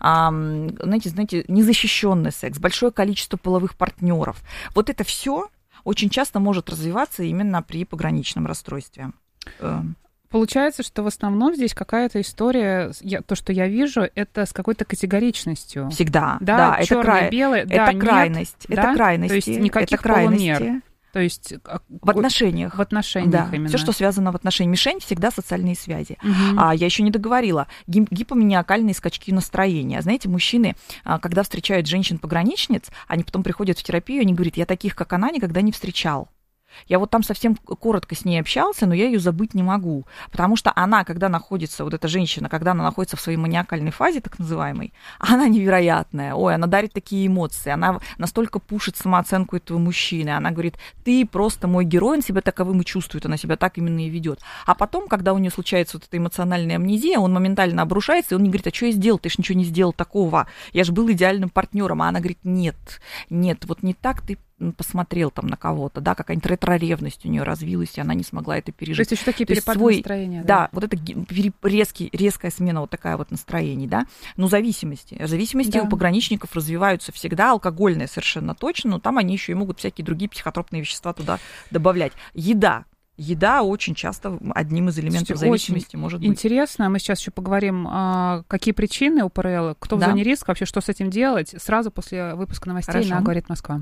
Знаете, незащищенный секс, большое количество половых партнеров. Вот это все очень часто может развиваться именно при пограничном расстройстве. Получается, что в основном здесь какая-то история, то, что я вижу, это с какой-то категоричностью. Всегда, да, это белое, да, это крайность, нет, это да? крайности, то есть никаких полумер. То есть в отношениях. В отношениях, да, именно. Все, что связано в отношениях. Мишень всегда социальные связи. Я еще не договорила. Гипоманиакальные скачки настроения. Знаете, мужчины, когда встречают женщин-пограничниц, они потом приходят в терапию, они говорят, я таких, как она, никогда не встречал. Я вот там совсем коротко с ней общался, но я ее забыть не могу. Потому что она, когда находится, вот эта женщина, когда она находится в своей маниакальной фазе, так называемой, она невероятная. Ой, она дарит такие эмоции, она настолько пушит самооценку этого мужчины. Она говорит, ты просто мой герой, он себя таковым и чувствует, она себя так именно и ведет. А потом, когда у нее случается вот эта эмоциональная амнезия, он моментально обрушается, и он не говорит, а что я сделал? Ты же ничего не сделал такого. Я же был идеальным партнером. А она говорит, нет, вот не так ты посмотрел там на кого-то, да, какая-нибудь ретро-ревность у нее развилась, и она не смогла это пережить. То есть еще такие перепады настроения. Да, вот это резкая смена вот такая вот настроений, да. Ну, зависимости да. У пограничников развиваются всегда, алкогольные совершенно точно, но там они еще и могут всякие другие психотропные вещества туда добавлять. Еда очень часто одним из элементов зависимости может быть. Интересно, мы сейчас еще поговорим, какие причины у ПРЛ, кто в зоне риска, вообще что с этим делать, сразу после выпуска новостей на «Говорит Москва».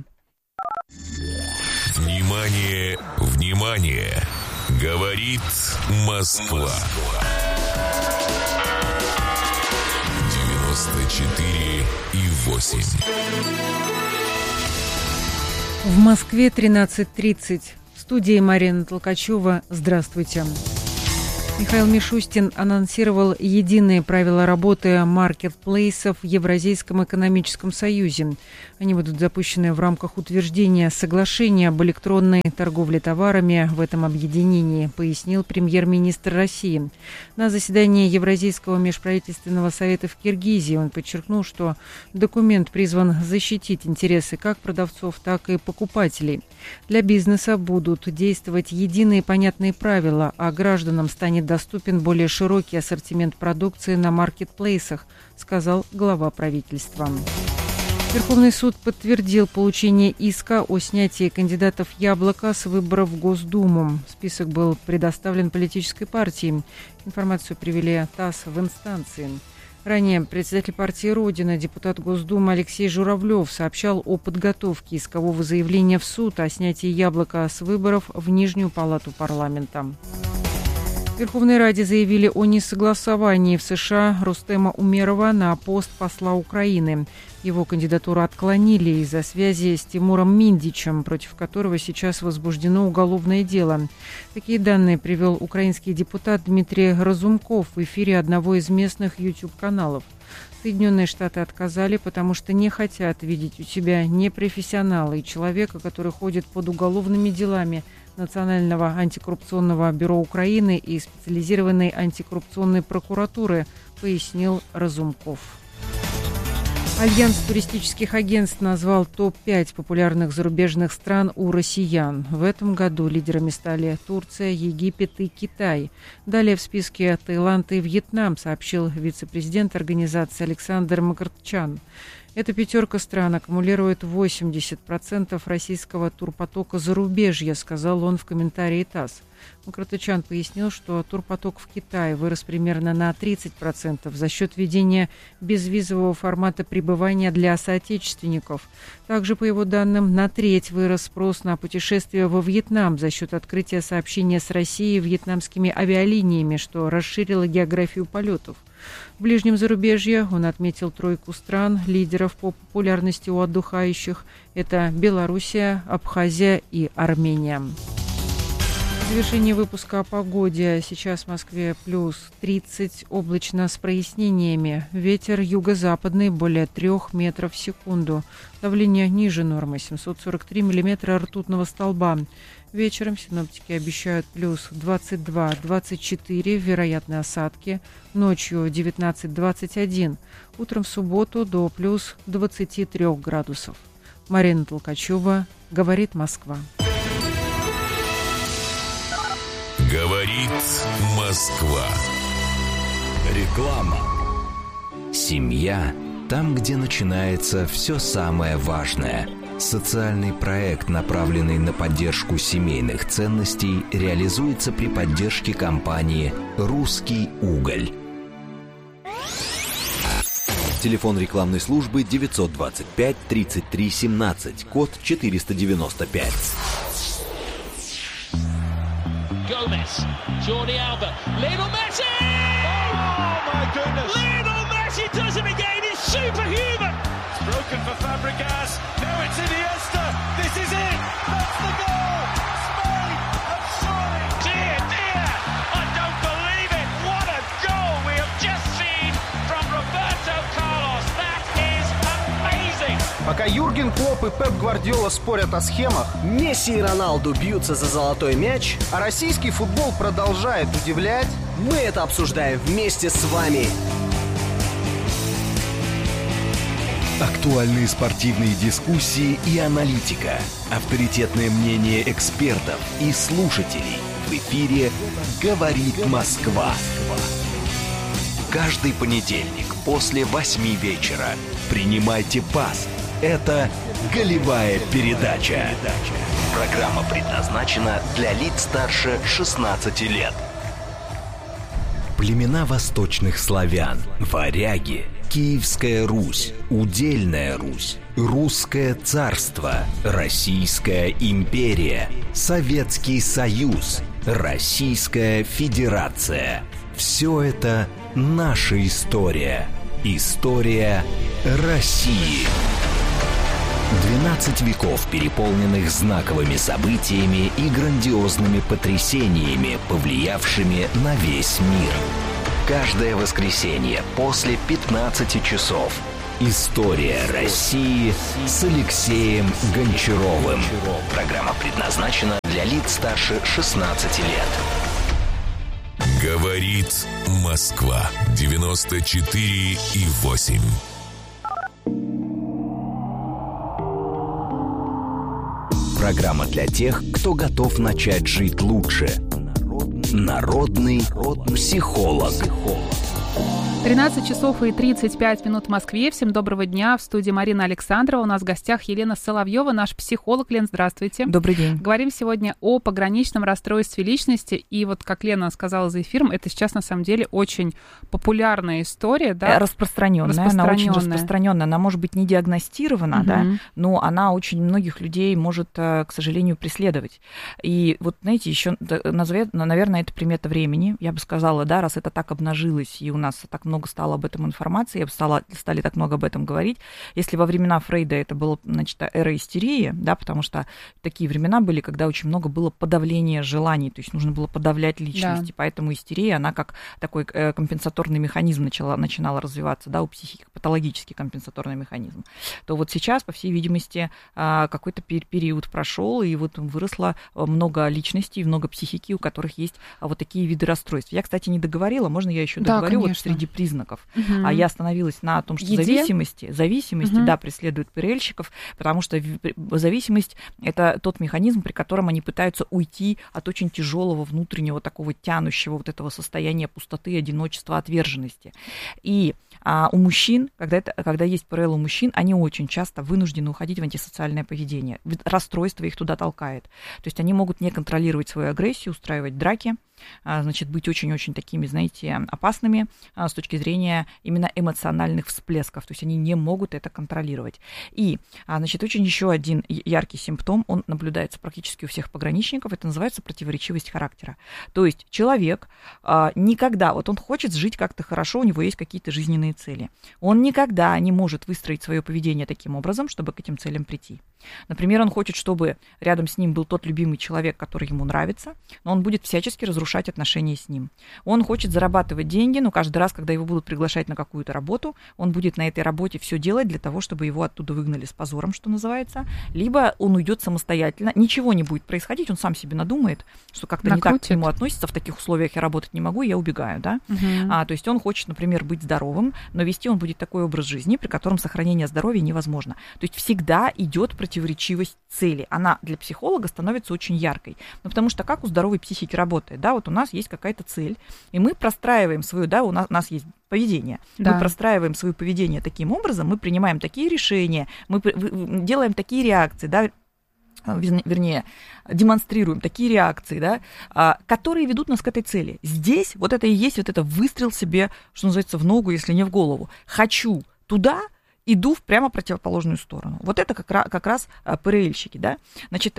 Внимание, внимание! Говорит Москва. 94,8 8. В Москве 13:30. В студии Марина Толкачева. Здравствуйте. Михаил Мишустин анонсировал единые правила работы маркетплейсов в Евразийском экономическом союзе. Они будут запущены в рамках утверждения соглашения об электронной торговле товарами в этом объединении, пояснил премьер-министр России. На заседании Евразийского межправительственного совета в Киргизии он подчеркнул, что документ призван защитить интересы как продавцов, так и покупателей. Для бизнеса будут действовать единые понятные правила, а гражданам станет доступен более широкий ассортимент продукции на маркетплейсах, сказал глава правительства. Верховный суд подтвердил получение иска о снятии кандидатов «Яблоко» с выборов в Госдуму. Список был предоставлен политической партии. Информацию привели ТАСС в инстанции. Ранее председатель партии «Родина», депутат Госдумы Алексей Журавлев сообщал о подготовке искового заявления в суд о снятии «Яблока» с выборов в Нижнюю палату парламента. В Верховной Раде заявили о несогласовании в США Рустема Умерова на пост посла Украины. Его кандидатуру отклонили из-за связи с Тимуром Миндичем, против которого сейчас возбуждено уголовное дело. Такие данные привел украинский депутат Дмитрий Разумков в эфире одного из местных YouTube-каналов. Соединенные Штаты отказали, потому что не хотят видеть у себя непрофессионала и человека, который ходит под уголовными делами Национального антикоррупционного бюро Украины и специализированной антикоррупционной прокуратуры, пояснил Разумков. Альянс туристических агентств назвал топ-5 популярных зарубежных стран у россиян. В этом году лидерами стали Турция, Египет и Китай. Далее в списке Таиланд и Вьетнам, сообщил вице-президент организации Александр Макартчан. Эта пятерка стран аккумулирует 80% российского турпотока зарубежья, сказал он в комментарии ТАСС. Макартычан пояснил, что турпоток в Китай вырос примерно на 30% за счет введения безвизового формата пребывания для соотечественников. Также, по его данным, на треть вырос спрос на путешествия во Вьетнам за счет открытия сообщения с Россией вьетнамскими авиалиниями, что расширило географию полетов. В ближнем зарубежье он отметил тройку стран, лидеров по популярности у отдыхающих. Это Белоруссия, Абхазия и Армения. В завершении выпуска о погоде. Сейчас в Москве плюс 30, облачно с прояснениями. Ветер юго-западный более 3 метров в секунду. Давление ниже нормы 743 миллиметра ртутного столба. Вечером синоптики обещают плюс 22-24, вероятны осадки. Ночью 19-21. Утром в субботу до плюс 23 градусов. Марина Толкачева, говорит Москва. Говорит Москва. Реклама. Семья там, где начинается все самое важное. Социальный проект, направленный на поддержку семейных ценностей, реализуется при поддержке компании «Русский уголь». Телефон рекламной службы 925 33 17, код 495. Gomez, Jordi Alba, Lionel Messi! Oh my goodness! Lionel Messi does it again, he's superhuman! It's broken for Fabregas, now it's Iniesta, this is it! That's the goal! Spain have scored! Dear, dear! I don't believe it! What a goal we have just seen from Roberto Carlos! That is amazing! Пока Юрген Клопп и Пеп Гвардиола спорят о схемах, Месси и Роналду бьются за золотой мяч, а российский футбол продолжает удивлять, мы это обсуждаем вместе с вами. Актуальные спортивные дискуссии и аналитика. Авторитетное мнение экспертов и слушателей. В эфире «Говорит Москва». Каждый понедельник после 8 вечера. Принимайте пас. Это «Голевая передача». Программа предназначена для лиц старше 16 лет. Племена восточных славян, варяги, Киевская Русь, Удельная Русь, Русское царство, Российская империя, Советский Союз, Российская Федерация. Все это наша история. История России. 12 веков, переполненных знаковыми событиями и грандиозными потрясениями, повлиявшими на весь мир. Каждое воскресенье после 15 часов. История России с Алексеем Гончаровым. Программа предназначена для лиц старше 16 лет. Говорит Москва. 94,8. Программа для тех, кто готов начать жить лучше. Народный психолог. 13 часов и 35 минут в Москве. Всем доброго дня. В студии Марина Александрова. У нас в гостях Елена Соловьева, наш психолог. Лен, здравствуйте. Добрый день. Говорим сегодня о пограничном расстройстве личности. И вот, как Лена сказала за эфиром, это сейчас, на самом деле, очень популярная история. Да? Распространенная. Она очень распространенная. Она может быть не диагностирована, да, но она очень многих людей может, к сожалению, преследовать. И вот, знаете, еще, наверное, это примета времени. Я бы сказала, да, раз это так обнажилось, и у нас так много стало об этом информации, стали так много об этом говорить. Если во времена Фрейда это была, значит, эра истерии, да, потому что такие времена были, когда очень много было подавления желаний, то есть нужно было подавлять личность, да. Поэтому истерия, она как такой компенсаторный механизм начинала развиваться, да, у психики, патологический компенсаторный механизм. То вот сейчас, по всей видимости, какой-то период прошел, и вот выросло много личностей, много психики, у которых есть вот такие виды расстройств. Я, кстати, не договорила, можно я еще договорю? Вот среди признаков. А я остановилась на том, что зависимости, да, преследуют ПРЛщиков, потому что зависимость – это тот механизм, при котором они пытаются уйти от очень тяжелого внутреннего такого тянущего вот этого состояния пустоты, одиночества, отверженности. И у мужчин, когда есть ПРЛ у мужчин, они очень часто вынуждены уходить в антисоциальное поведение. Расстройство их туда толкает. То есть они могут не контролировать свою агрессию, устраивать драки, значит, быть очень-очень такими, знаете, опасными с точки зрения именно эмоциональных всплесков. То есть они не могут это контролировать. И, значит, очень еще один яркий симптом, он наблюдается практически у всех пограничников, это называется противоречивость характера. То есть человек никогда, вот он хочет жить как-то хорошо, у него есть какие-то жизненные цели. Он никогда не может выстроить свое поведение таким образом, чтобы к этим целям прийти. Например, он хочет, чтобы рядом с ним был тот любимый человек, который ему нравится, но он будет всячески разрушать отношения с ним. Он хочет зарабатывать деньги, но каждый раз, когда его будут приглашать на какую-то работу, он будет на этой работе все делать для того, чтобы его оттуда выгнали с позором, что называется, либо он уйдет самостоятельно, ничего не будет происходить, он сам себе надумает, что как-то не так к нему относится, в таких условиях я работать не могу, я убегаю, да? То есть он хочет, например, быть здоровым, но вести он будет такой образ жизни, при котором сохранение здоровья невозможно. То есть всегда идет противоречивость цели. Она для психолога становится очень яркой. Ну, потому что как у здоровой психики работает, да, вот у нас есть какая-то цель, и мы простраиваем свою, да, у нас есть поведение. Да. Мы простраиваем свое поведение таким образом, мы принимаем такие решения, мы делаем такие реакции, да, вернее, демонстрируем такие реакции, да, которые ведут нас к этой цели. Здесь вот это и есть вот это выстрел себе, что называется, в ногу, если не в голову. Хочу туда, иду в прямо противоположную сторону. Вот это как раз ПРЛщики, да. Значит,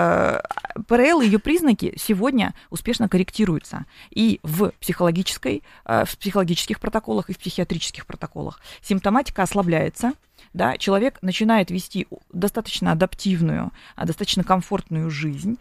ПРЛ и ее признаки сегодня успешно корректируются и в психологических протоколах, и в психиатрических протоколах. Симптоматика ослабляется, да, человек начинает вести достаточно адаптивную, достаточно комфортную жизнь,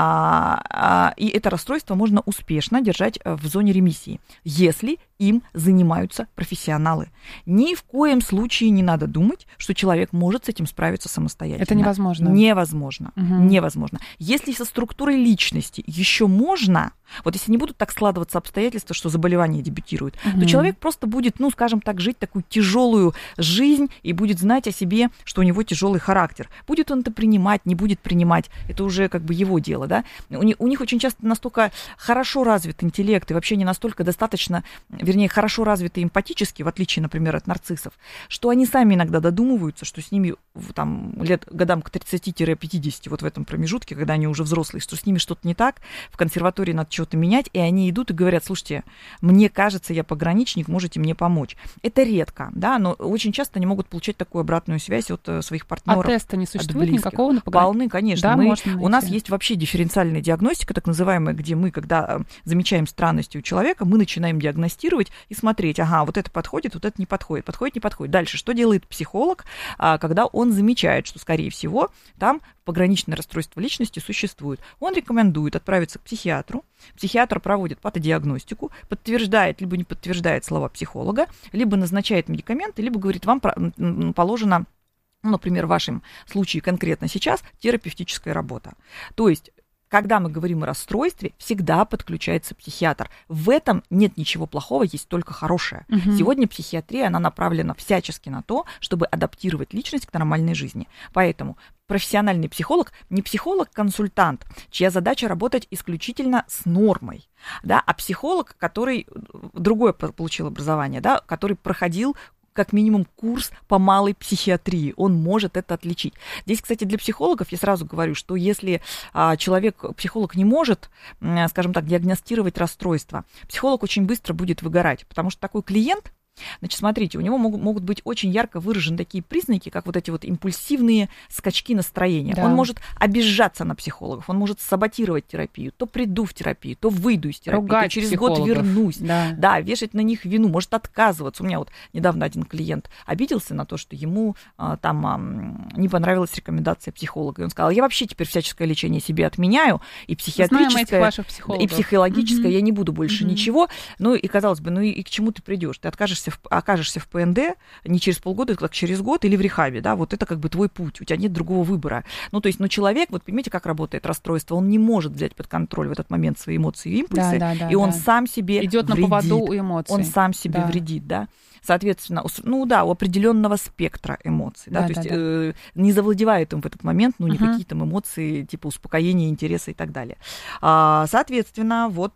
и это расстройство можно успешно держать в зоне ремиссии, если им занимаются профессионалы. Ни в коем случае не надо думать, что человек может с этим справиться самостоятельно. Это невозможно. Невозможно. Невозможно. Если со структурой личности еще можно, вот если не будут так складываться обстоятельства, что заболевание дебютирует, то человек просто будет, ну, скажем так, жить такую тяжелую жизнь и будет знать о себе, что у него тяжелый характер. Будет он это принимать, не будет принимать, это уже как бы его дело, да. У них очень часто настолько хорошо развит интеллект и вообще не настолько достаточно, вернее, хорошо развиты эмпатически, в отличие, например, от нарциссов, что они сами иногда додумываются, что с ними там годам к 30-50, вот в этом промежутке, когда они уже взрослые, что с ними что-то не так, в консерватории надо что-то менять, и они идут и говорят: слушайте, мне кажется, я пограничник, можете мне помочь. Это редко, да, но очень часто они могут получать получать такую обратную связь от своих партнеров. А теста не существует никакого на Полны, конечно. Да, у нас есть вообще дифференциальная диагностика, так называемая, где мы, когда замечаем странности у человека, мы начинаем диагностировать и смотреть, ага, вот это подходит, вот это не подходит, не подходит. Дальше, что делает психолог, когда он замечает, что, скорее всего, там пограничное расстройство личности существует. Он рекомендует отправиться к психиатру. Психиатр проводит патодиагностику, подтверждает, либо не подтверждает слова психолога, либо назначает медикаменты, либо говорит, вам положено, например, в вашем случае конкретно сейчас терапевтическая работа. То есть, когда мы говорим о расстройстве, всегда подключается психиатр. В этом нет ничего плохого, есть только хорошее. Сегодня психиатрия, она направлена всячески на то, чтобы адаптировать личность к нормальной жизни. Поэтому профессиональный психолог не психолог-консультант, чья задача работать исключительно с нормой, да, а психолог, который другое получил образование, да, который проходил как минимум курс по малой психиатрии, он может это отличить. Здесь, кстати, для психологов я сразу говорю, что если психолог не может, скажем так, диагностировать расстройство, психолог очень быстро будет выгорать, потому что такой клиент, значит, смотрите, у него могут быть очень ярко выражены такие признаки, как вот эти вот импульсивные скачки настроения. Да. Он может обижаться на психологов, он может саботировать терапию. То приду в терапию, то выйду из терапии, ругать то через год вернусь. Да, вешать на них вину, может отказываться. У меня вот недавно один клиент обиделся на то, что ему не понравилась рекомендация психолога. И он сказал, я вообще теперь всяческое лечение себе отменяю, и психиатрическое, и психологическое, я не буду больше ничего. Ну и, казалось бы, ну и к чему ты придешь? Ты окажешься в ПНД не через полгода, как через год, или в рехабе, да, вот это как бы твой путь, у тебя нет другого выбора. Ну, то есть, человек, вот понимаете, как работает расстройство, он не может взять под контроль в этот момент свои эмоции и импульсы, и он сам себе идет на поводу у эмоций. Он сам себе вредит, да. Соответственно, у определенного спектра эмоций, да, то есть не завладевает им в этот момент, никакие там эмоции, типа успокоения, интереса и так далее. Соответственно, вот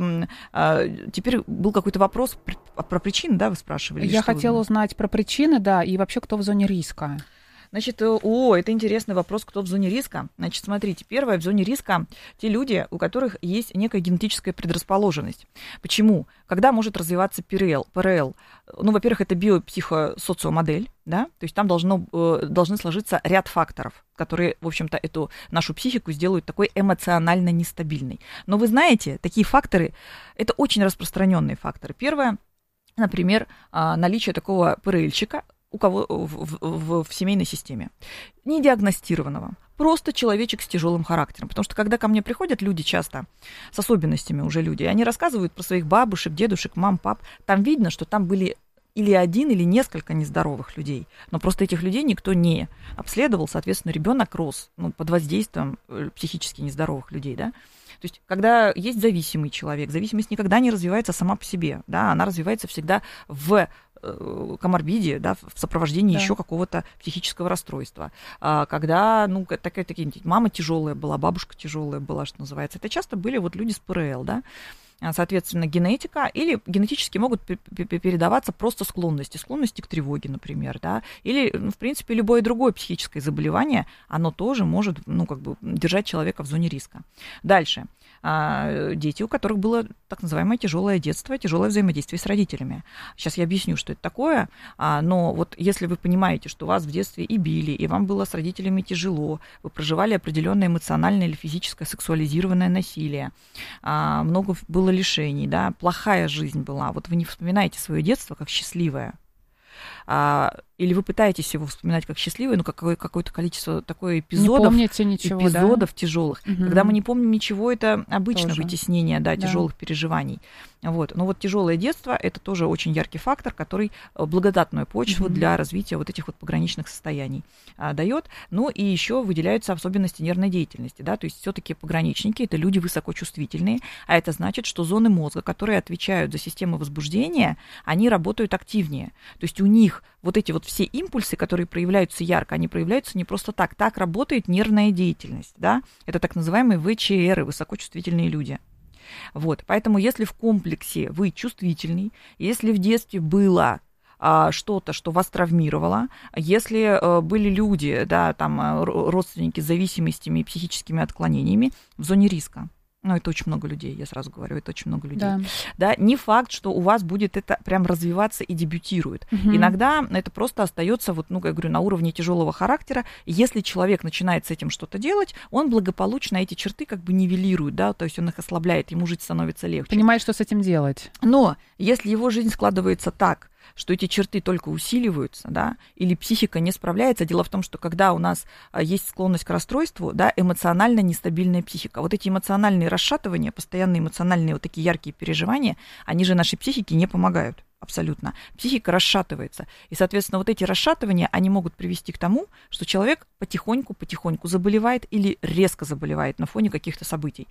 теперь был какой-то вопрос про причины, да, вы спрашивали? Я хотела узнать про причины, да, и вообще, кто в зоне риска. Значит, это интересный вопрос, кто в зоне риска. Значит, смотрите, первое, в зоне риска те люди, у которых есть некая генетическая предрасположенность. Почему? Когда может развиваться ПРЛ? Во-первых, это биопсихосоциомодель, да, то есть там должны сложиться ряд факторов, которые, в общем-то, эту нашу психику сделают такой эмоционально нестабильной. Но вы знаете, такие факторы, это очень распространенные факторы. Первое, например, наличие такого ПРЛьчика у кого в семейной системе, не диагностированного, просто человечек с тяжелым характером. Потому что когда ко мне приходят люди часто с особенностями уже люди, они рассказывают про своих бабушек, дедушек, мам, пап, там видно, что там были или один, или несколько нездоровых людей. Но просто этих людей никто не обследовал, соответственно, ребенок рос под воздействием психически нездоровых людей, да. То есть, когда есть зависимый человек, зависимость никогда не развивается сама по себе, да, она развивается всегда в коморбиде, да, в сопровождении еще какого-то психического расстройства. Когда, такие мама тяжелая была, бабушка тяжелая была, что называется, это часто были вот люди с ПРЛ, да. Соответственно, генетика или генетически могут передаваться просто склонности к тревоге, например, да, или, в принципе, любое другое психическое заболевание, оно тоже может, держать человека в зоне риска. Дальше. Дети, у которых было так называемое тяжелое детство, тяжелое взаимодействие с родителями. Сейчас я объясню, что это такое, но вот если вы понимаете, что вас в детстве и били, и вам было с родителями тяжело, вы проживали определенное эмоциональное или физическое сексуализированное насилие, много было лишений, да, плохая жизнь была, вот вы не вспоминаете свое детство как счастливое, или вы пытаетесь его вспоминать как счастливое, какое-то количество такое эпизодов, тяжелых. Когда мы не помним ничего, это обычно вытеснение, тяжелых переживаний. Вот. Но вот тяжелое детство – это тоже очень яркий фактор, который благодатную почву для развития вот этих вот пограничных состояний дает. Ну и еще выделяются особенности нервной деятельности, да, то есть все-таки пограничники – это люди высокочувствительные, а это значит, что зоны мозга, которые отвечают за систему возбуждения, они работают активнее. То есть у них вот эти вот все импульсы, которые проявляются ярко, они проявляются не просто так. Так работает нервная деятельность, да? Это так называемые ВЧР, высокочувствительные люди. Вот, поэтому если в комплексе вы чувствительный, если в детстве было что-то, что вас травмировало, если были люди, да, там, родственники с зависимостями и психическими отклонениями в зоне риска. это очень много людей, я сразу говорю, это очень много людей. Да, не факт, что у вас будет это прям развиваться и дебютирует. Иногда это просто остается, вот, я говорю, на уровне тяжелого характера. Если человек начинает с этим что-то делать, он благополучно эти черты как бы нивелирует, да, то есть он их ослабляет, ему жить становится легче. Понимает, что с этим делать. Но если его жизнь складывается так, что эти черты только усиливаются, да, или психика не справляется. Дело в том, что когда у нас есть склонность к расстройству, да, эмоционально нестабильная психика. Вот эти эмоциональные расшатывания, постоянные эмоциональные вот такие яркие переживания, они же нашей психике не помогают. Абсолютно. Психика расшатывается. И, соответственно, вот эти расшатывания, они могут привести к тому, что человек потихоньку заболевает или резко заболевает на фоне каких-то событий.